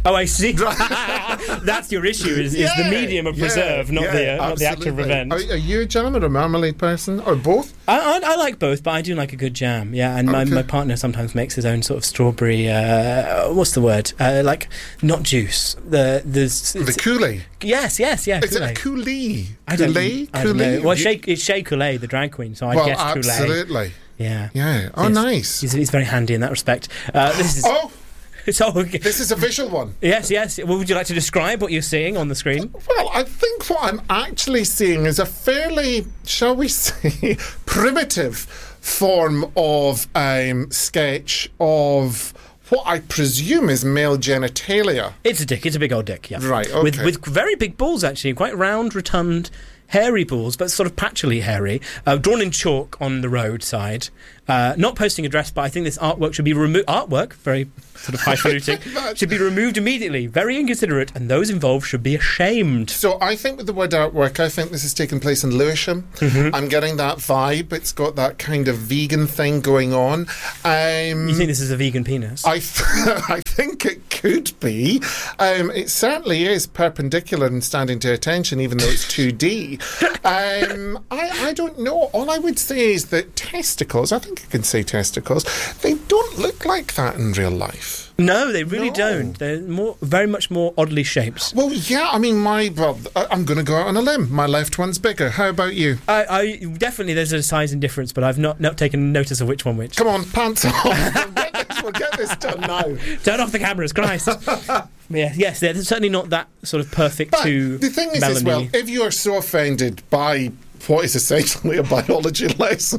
Oh, I see. That's your issue, is, is Yeah, the medium of yeah, preserve, not, yeah, the, uh, not the act of absolutely. revenge. Are, are you a jam or a marmalade person? Or both? I, I, I like both, but I do like a good jam, yeah. And my, Okay. my partner sometimes makes his own sort of strawberry, uh, what's the word? Uh, like, not juice. The there's, The Kool-Aid. Yes, yes, yeah. Is Kool-Aid. it a Kool-Aid? I don't, Kool-Aid? I don't know. Kool-Aid? Well, You- Shea, it's Shea Coulee, the drag queen, so I well, guess Kool-Aid. absolutely. Yeah. Yeah. Oh, Yes. nice. He's, he's very handy in that respect. Uh, this is. Oh! So, okay. This is a visual one. Yes, yes. Well, would you like to describe what you're seeing on the screen? Well, I think what I'm actually seeing is a fairly, shall we say, primitive form of um, sketch of what I presume is male genitalia. It's a dick. It's a big old dick, yeah. Right, okay. With, with very big balls, actually. Quite round, rotund, hairy balls, but sort of patchily hairy. Uh, drawn in chalk on the roadside. Uh, not posting address, but I think this artwork should be removed. Artwork, very sort of highfalutin, should be removed immediately. Very inconsiderate, and those involved should be ashamed. So I think with the word artwork, I think this has taken place in Lewisham. Mm-hmm. I'm getting that vibe. It's got that kind of vegan thing going on. Um, You think this is a vegan penis? I, th- I think it could be. Um, it certainly is perpendicular and standing to attention, even though it's two D. um, I, I don't know. All I would say is that testicles, I think I can say testicles, they don't look like that in real life. No, they really No. don't. They're more, very much more oddly shaped. Well, yeah, I mean, my, well, I- I'm going to go out on a limb. My left one's bigger. How about you? I, I definitely there's a size difference, but I've not, not taken notice of which one which. Come on, pants off. we'll, get this, we'll get this done now. Turn off the cameras, Christ. Yeah, yes, they're certainly not that sort of perfect But to the thing is, Melanie. as well, if you are so offended by what is essentially a biology lesson,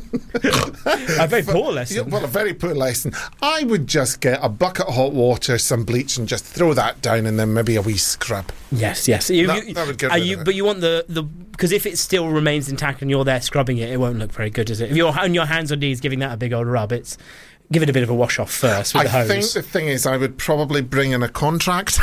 a very poor lesson. Yeah, well, a very poor lesson. I would just get a bucket of hot water, some bleach, and just throw that down, and then maybe a wee scrub. Yes, yes. You, That- you- that would get are rid you, of it. But you want the the because if it still remains intact and you're there scrubbing it, it won't look very good, does it? If you're on your hands or knees giving that a big old rub, it's give it a bit of a wash off first with I the hose. think the thing is, I would probably bring in a contract.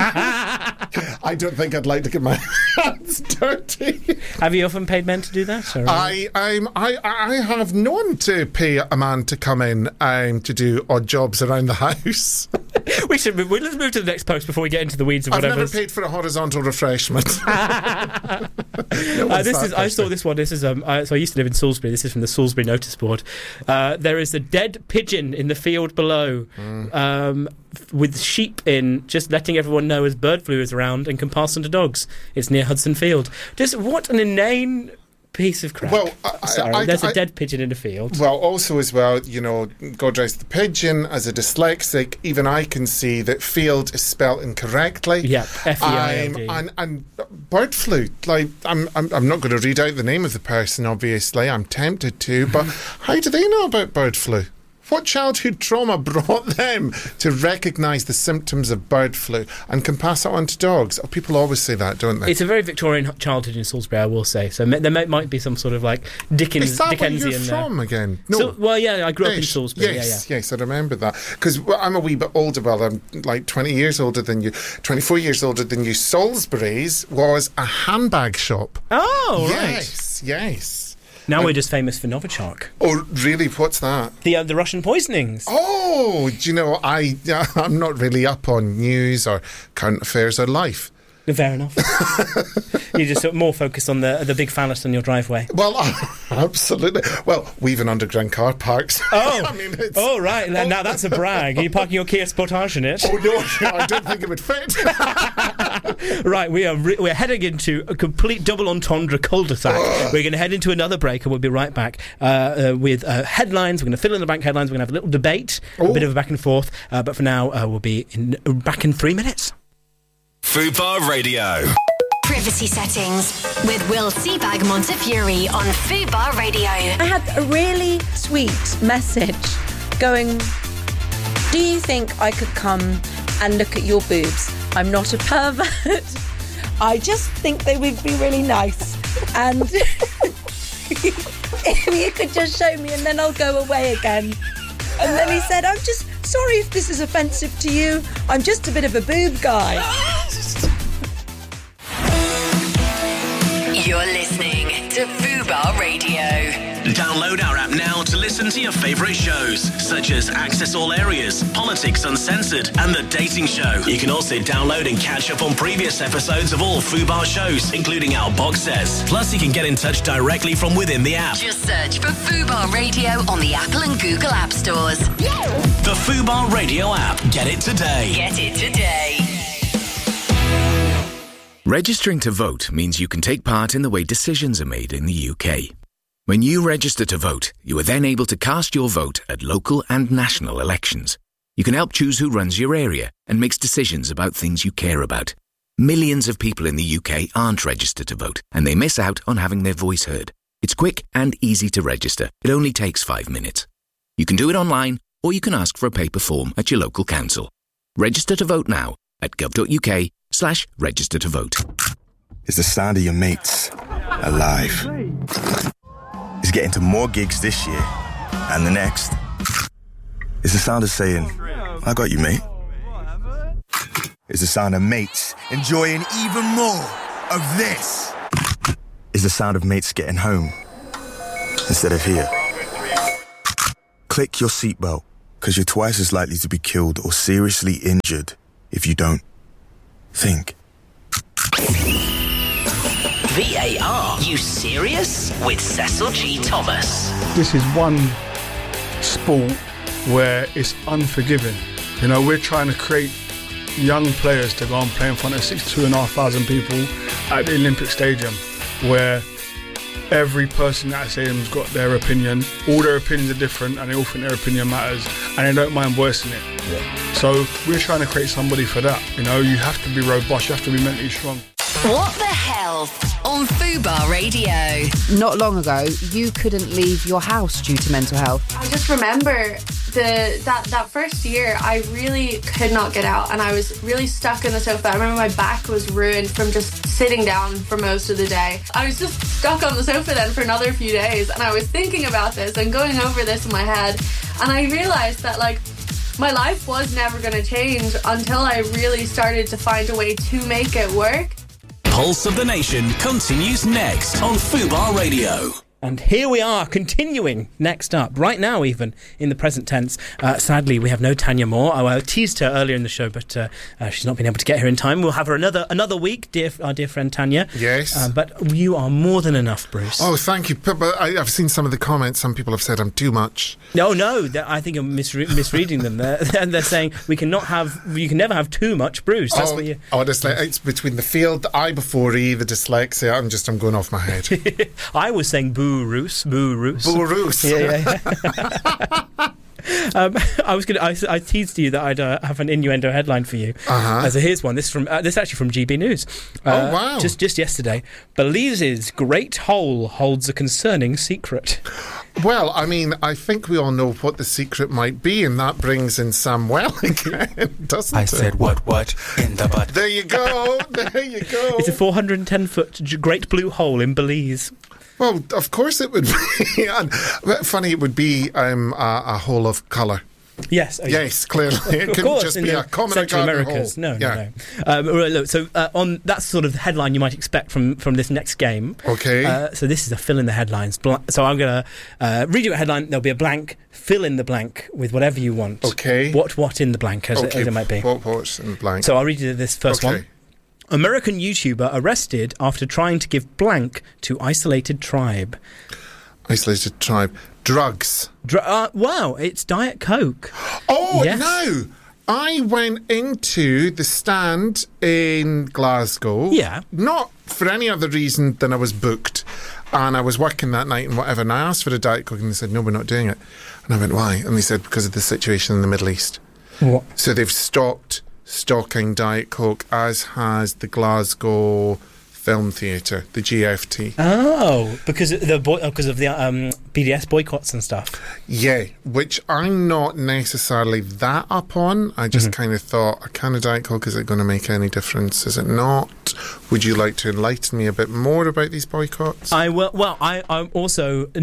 I don't think I'd like to get my hands dirty. Have you often paid men to do that? Or? I, I'm, I, I have known to pay a man to come in um, to do odd jobs around the house. we should move, let's move to the next post before we get into the weeds of I've whatever. never paid for a horizontal refreshment. No Uh, one's this that is. I saw thirsty. this one. This is. Um. I, so I used to live in Salisbury. This is from the Salisbury notice board. Uh, there is a dead pigeon in the field below, Mm. um, f- with sheep in, just letting everyone know as bird flu is around and can pass on to dogs. It's near Hudson Field. Just what an inane piece of crap. Well, I- I- sorry. I- there's a I- dead pigeon in a field. Well, also as well, you know, God rest the pigeon. As a dyslexic, even I can see that field is spelt incorrectly. Yep, F E I L D. Um, and and bird flu. Like, I'm, I'm I'm not going to read out the name of the person. Obviously, I'm tempted to. But how do they know about bird flu? What childhood trauma brought them to recognise the symptoms of bird flu and can pass it on to dogs? Oh, people always say that, don't they? It's a very Victorian h- childhood in Salisbury, I will say. So ma- there may, might be some sort of like Dickens, Is that where Dickensian. you're uh, from again? No. So- well, yeah, I grew up in Ish. Salisbury. Yes, yeah, yeah. yes, I remember that. Because I'm a wee bit older. Well, I'm like twenty years older than you, twenty-four years older than you. Salisbury's was a handbag shop. Oh, right. Yes, yes. Now And- we're just famous for Novichok. Oh, really? What's that? The uh, the Russian poisonings. Oh, do you know, I, I'm not really up on news or current affairs or life. Fair enough. You're just sort of more focused on the the big phallus on your driveway. Well, absolutely. Well, we've an underground car parks. Oh, I mean, it's, oh right. Now, now that's a brag. Are you parking your Kia Sportage in it? Oh no, I don't think it would fit. Right, we are re- we're heading into a complete double entendre cul-de-sac. We're going to head into another break, and we'll be right back uh, uh, with uh, headlines. We're going to fill in the blank headlines. We're going to have a little debate, a Oh. bit of a back and forth. Uh, but for now, uh, we'll be in, back in three minutes. Fubar Radio. Privacy settings with Will Seabag Montefiore on Fubar Radio. I had a really sweet message going, do you think I could come and look at your boobs? I'm not a pervert. I just think they would be really nice. And if you could just show me and then I'll go away again. And then he said, I'm just sorry if this is offensive to you. I'm just a bit of a boob guy. You're listening to Fubar Radio. Download our app now to listen listen to your favourite shows, such as Access All Areas, Politics Uncensored, and The Dating Show. You can also download and catch up on previous episodes of all Fubar shows, including our box sets. Plus, you can get in touch directly from within the app. Just search for Fubar Radio on the Apple and Google App Stores. The Fubar Radio app. Get it today. Get it today. Registering to vote means you can take part in the way decisions are made in the U K. When you register to vote, you are then able to cast your vote at local and national elections. You can help choose who runs your area and makes decisions about things you care about. Millions of people in the U K aren't registered to vote, and they miss out on having their voice heard. It's quick and easy to register. It only takes five minutes. You can do it online, or you can ask for a paper form at your local council. Register to vote now at gov.uk slash register to vote. It's the sound of your mates alive. It's getting to more gigs this year and the next. It's the sound of saying, I got you, mate. It's the sound of mates enjoying even more of this. It's the sound of mates getting home instead of here. Click your seatbelt, because you're twice as likely to be killed or seriously injured if you don't. Think. V A R, you serious? With Cecil G. Thomas. This is one sport where it's unforgiving. You know, we're trying to create young players to go and play in front of sixty-two and a half thousand people at the Olympic Stadium, where every person at that stadium's got their opinion. All their opinions are different, and they all think their opinion matters, and they don't mind voicing it. Yeah. So we're trying to create somebody for that. You know, you have to be robust, you have to be mentally strong. What the health on Fubar Radio. Not long ago, you couldn't leave your house due to mental health. I just remember the that, that first year, I really could not get out, and I was really stuck in the sofa. I remember my back was ruined from just sitting down for most of the day. I was just stuck on the sofa then for another few days, and I was thinking about this and going over this in my head, and I realised that, like, my life was never going to change until I really started to find a way to make it work. Pulse of the Nation continues next on Fubar Radio. And here we are, continuing next up, right now even, in the present tense. Uh, sadly, we have no Tanya Moore. I teased her earlier in the show, but uh, uh, she's not been able to get here in time. We'll have her another another week, dear our dear friend Tanya. Yes. Uh, but you are more than enough, Bruce. Oh, thank you. But, but I, I've seen some of the comments. Some people have said I'm too much. No, no, I think you're misre- misreading them. They're, they're saying we cannot have, you can never have too much, Bruce. That's oh, what you... honestly, it's between the field, the I before E, the dyslexia. I'm just, I'm going off my head. I was saying boo, Roos, boo. Roos. Boo Roos. Yeah, yeah, yeah. um, I was going. I, I teased you that I'd uh, have an innuendo headline for you. Uh-huh. Uh, so here's one. This is from. Uh, this is actually from G B News. Uh, oh wow! Just just yesterday, Belize's Great Hole holds a concerning secret. Well, I mean, I think we all know what the secret might be, and that brings in Sam Well again, doesn't I it? I said what what in the butt. There you go. There you go. It's a four hundred ten foot Great Blue Hole in Belize. Well, of course it would be. And funny, it would be um, a, a hole of colour. Yes. Oh, yes, clearly. It couldn't course, just be a common Central garden Americas. hole. No, yeah. no, no. Um, right, look, so uh, on that's sort of the headline you might expect from, from this next game. Okay. Uh, so this is a fill in the headlines. Bl- so I'm going to uh, read you a headline. There'll be a blank. Fill in the blank with whatever you want. Okay. What what in the blank, as, okay. it, as it might be. What what's in the blank? So I'll read you this first okay. one. American YouTuber arrested after trying to give blank to isolated tribe. Isolated tribe. Drugs. Dr- uh, wow, it's Diet Coke. Oh, yes. no. I went into the stand in Glasgow. Yeah. Not for any other reason than I was booked. And I was working that night and whatever. And I asked for a Diet Coke and they said, no, we're not doing it. And I went, why? And they said, because of the situation in the Middle East. What? So they've stopped stocking Diet Coke, as has the Glasgow Film Theatre, the G F T. Oh, because of the boy- because of the um, B D S boycotts and stuff. Yeah, which I'm not necessarily that up on. I just mm-hmm. kind of thought, a can of Diet Coke, is it going to make any difference? Is it not? Would you like to enlighten me a bit more about these boycotts? I will. Well, I, I'm also not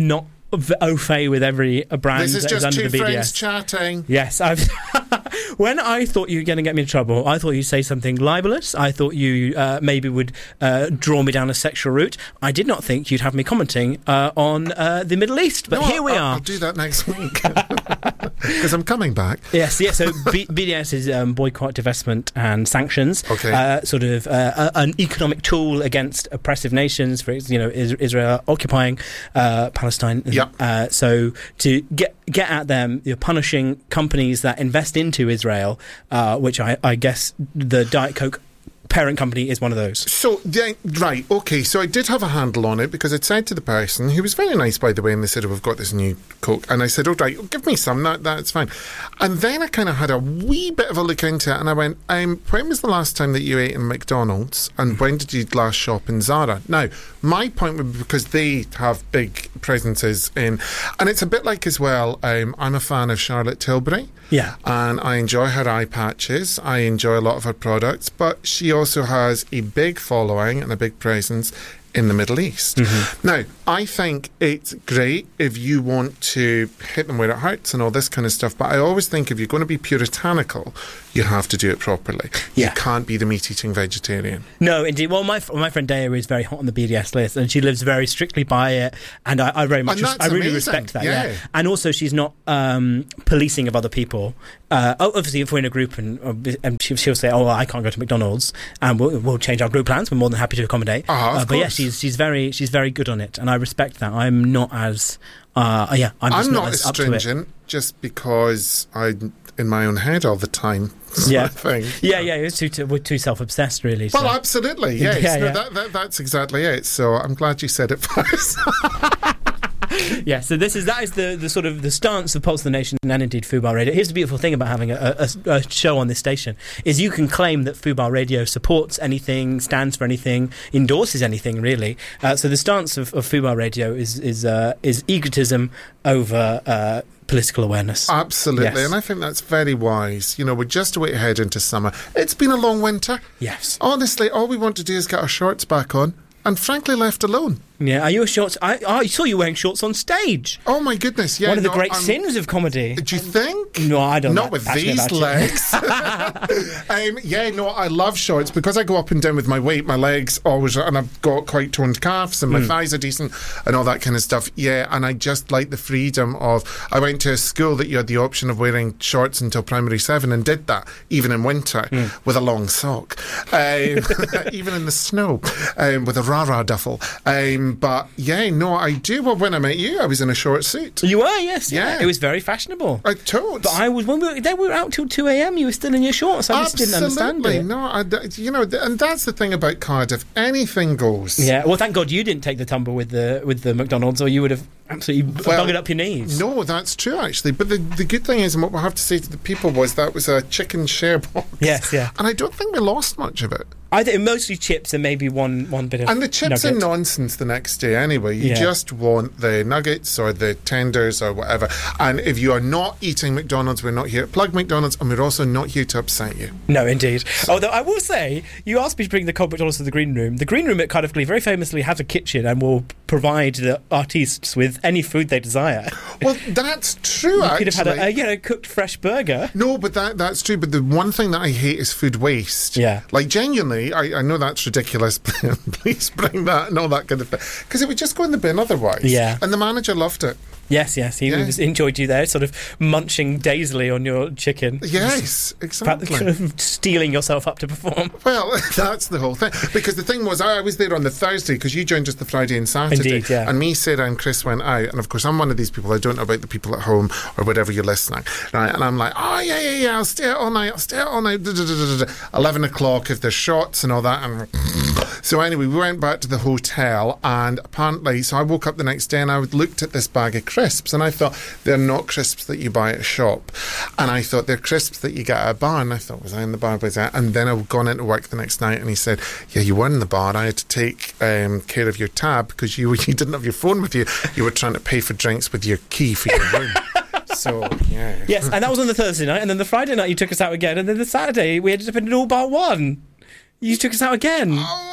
au fait with every brand This is that just under two the B D S. friends chatting. Yes, I've. When I thought you were going to get me in trouble, I thought you'd say something libelous. I thought you uh, maybe would uh, draw me down a sexual route. I did not think you'd have me commenting uh, on uh, the Middle East. But no, here I'll, we I'll, are. I'll do that next week because I'm coming back. Yes, yes. So B- BDS is um, boycott, divestment, and sanctions. Okay. Uh, sort of uh, an economic tool against oppressive nations. For you know, Israel occupying uh, Palestine. Yeah. Uh, so to get get at them, you're punishing companies that invest into Israel, uh, which I, I guess the Diet Coke parent company is one of those. So, yeah, right, okay, so I did have a handle on it because I'd said to the person, who was very nice, by the way, and they said, oh, we've got this new Coke, and I said, oh, right, give me some, that that's fine. And then I kind of had a wee bit of a look into it, and I went, um, when was the last time that you ate in McDonald's, and when did you last shop in Zara? Now, my point would be because they have big presences in, and it's a bit like as well, um, I'm a fan of Charlotte Tilbury. Yeah. And I enjoy her eye patches. I enjoy a lot of her products, but she also has a big following and a big presence in the Middle East. Mm-hmm. Now, I think it's great if you want to hit them where it hurts and all this kind of stuff, but I always think if you're going to be puritanical, you have to do it properly. Yeah. You can't be the meat-eating vegetarian. No, indeed. Well, my my friend Daya is very hot on the B D S list, and she lives very strictly by it, and I, I very much, And res- that's I really amazing. respect that. Yeah. Yeah. And also, she's not um, policing of other people. Uh, obviously, if we're in a group and, and she, she'll say, "Oh, well, I can't go to McDonald's," and we'll, we'll change our group plans. We're more than happy to accommodate. Uh-huh, of uh, but yeah, course. she's she's very she's very good on it, and I respect that. I'm not as uh, yeah, I'm, just I'm not, not as as up to it. stringent just because I'm in my own head all the time. sort Yeah, of thing. yeah, yeah. It's too, too, we're too self-obsessed, really. Well, so. absolutely, yes. Yeah, no, yeah. That, that, that's exactly it. So I'm glad you said it first. Yeah, so this is that is the, the sort of the stance of Pulse of the Nation and indeed Fubar Radio. Here's the beautiful thing about having a, a, a show on this station is you can claim that Fubar Radio supports anything, stands for anything, endorses anything, really. Uh, so the stance of, of Fubar Radio is is uh, is egotism over uh, political awareness. Absolutely, Yes. and I think that's very wise. You know, we're just a way ahead into summer. It's been a long winter. Yes. Honestly, all we want to do is get our shorts back on and frankly left alone. Yeah, are you a shorts? I, I saw you wearing shorts on stage. Oh my goodness, yeah. One of the no, great I'm- sins of comedy. Do you think? No, I don't. Not like with passionate these about it. legs. um, yeah, no, I love shorts because I go up and down with my weight. My legs always, and I've got quite toned calves, and my Mm. thighs are decent, and all that kind of stuff. Yeah, and I just like the freedom of. I went to a school that you had the option of wearing shorts until primary seven, and did that even in winter Mm. with a long sock, um, even in the snow um, with a rah rah duffel. Um, but yeah, no, I do. Well, when I met you, I was in a short suit. You were, yes. Yeah. Yeah. It was very fashionable. I told. But I was when we were, they were out till two a.m. You were still in your shorts. I just didn't understand Absolutely. it. No, I, you know, and that's the thing about Cardiff. Anything goes. Yeah. Well, thank God you didn't take the tumble with the with the McDonald's, or you would have absolutely Well, buggered up your knees. No, that's true, actually. But the, the good thing is, and what we'll have to say to the people was that was a chicken share box. Yes, yeah. And I don't think we lost much of it. I think mostly chips and maybe one one bit of. And the chips nugget. are nonsense the next day anyway. You Yeah. just want the nuggets or the tenders or whatever. And if you are not eating McDonald's, we're not here to plug McDonald's, and we're also not here to upset you. No, indeed. Although I will say, you asked me to bring the cold McDonald's to the green room. The green room at Cardiff Glee very famously has a kitchen and will provide the artistes with any food they desire. Well, that's true. You actually. could have had a, a you know cooked fresh burger. No, but that that's true. But the one thing that I hate is food waste. Yeah. Like, genuinely, I, I know that's ridiculous. Please bring that and all that kind of thing. Because it would just go in the bin otherwise. Yeah. And the manager loved it. Yes, yes, he Yeah. was, enjoyed you there, sort of munching dazily on your chicken. Yes, exactly. Kind of stealing yourself up to perform. Well, that's the whole thing. Because the thing was, I was there on the Thursday because you joined us the Friday and Saturday. Indeed, yeah. And me, Sarah, and Chris went out. And of course, I'm one of these people. I don't know about the people at home or whatever you're listening. Right? And I'm like, oh, yeah, yeah, yeah, I'll stay out all night. I'll stay out all night. Da, da, da, da, da. eleven o'clock if there's shots and all that. And so anyway, we went back to the hotel. And apparently, so I woke up the next day and I looked at this bag of crisps. And I thought, they're not crisps that you buy at a shop. And I thought, they're crisps that you get at a bar. And I thought, was I in the bar? Was I? And then I'd gone into work the next night and he said, yeah, you were in the bar. I had to take um, care of your tab because you, you didn't have your phone with you. You were trying to pay for drinks with your key for your room. So, yeah. Yes, and that was on the Thursday night, and then the Friday night you took us out again, and then the Saturday we ended up in an all bar one. You took us out again. Oh,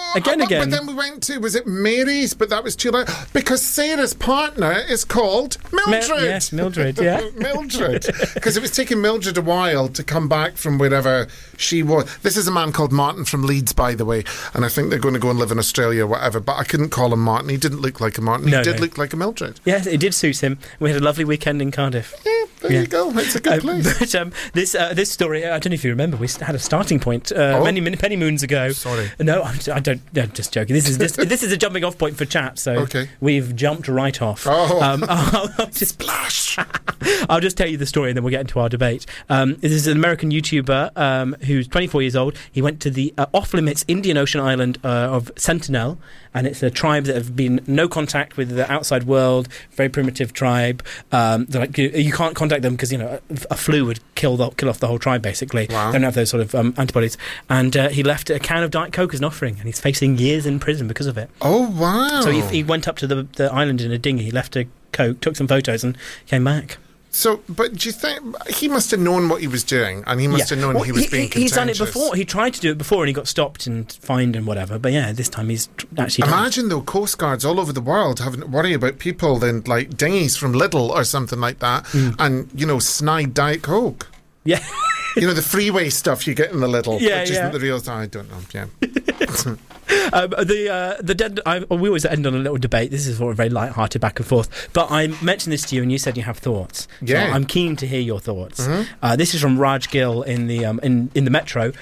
again, oh, again. But then we went to, was it Mary's? But that was too late. Because Sarah's partner is called Mildred. Mil- yes, Mildred, yeah. Mildred. Because it was taking Mildred a while to come back from wherever she was. This is a man called Martin from Leeds, by the way. And I think they're going to go and live in Australia or whatever. But I couldn't call him Martin. He didn't look like a Martin. No, he did no. look like a Mildred. Yes, it did suit him. We had a lovely weekend in Cardiff. Yeah, there Yeah. you go. It's a good Um, place. but um, this uh, this story, I don't know if you remember, we had a starting point uh, Oh. many many many moons ago. Sorry. No, I'm, I don't. No, just joking. This is this, this is a jumping off point for chat. So Okay. we've jumped right off. Oh. Um, I'll, I'll just Splash. I'll just tell you the story and then we'll get into our debate. Um, this is an American YouTuber um, who's twenty-four years old. He went to the uh, off-limits Indian Ocean island uh, of Sentinel, and it's a tribe that have been no contact with the outside world, very primitive tribe. Um, they're like, you, you can't contact them because, you know, a, a flu would kill the, kill off the whole tribe, basically. Wow. They don't have those sort of um, antibodies. And uh, he left a can of Diet Coke as an offering, and he's facing years in prison because of it. Oh, wow. So he, he went up to the, the island in a dinghy, he left a Coke, took some photos, and came back. So, but do you think he must have known what he was doing, and he must Yeah. have known Well, he was he, being he- He's done it contentious? before. He tried to do it before, and he got stopped and fined and whatever. But yeah, this time he's tr- actually done it. Imagine though, coast guards all over the world having to worry about people in like dinghies from Lidl or something like that, Mm. and you know, snide Diet Coke. Yeah. You know, the freeway stuff you get in the Lidl, Yeah, which yeah. isn't the real. I don't know. Yeah. Um, the uh, the dead, I, we always end on a little debate. This is sort of very light-hearted back and forth. But I mentioned this to you, and you said you have thoughts. Yeah. So I'm keen to hear your thoughts. Mhm. Uh, this is from Raj Gill in the um, in in the Metro.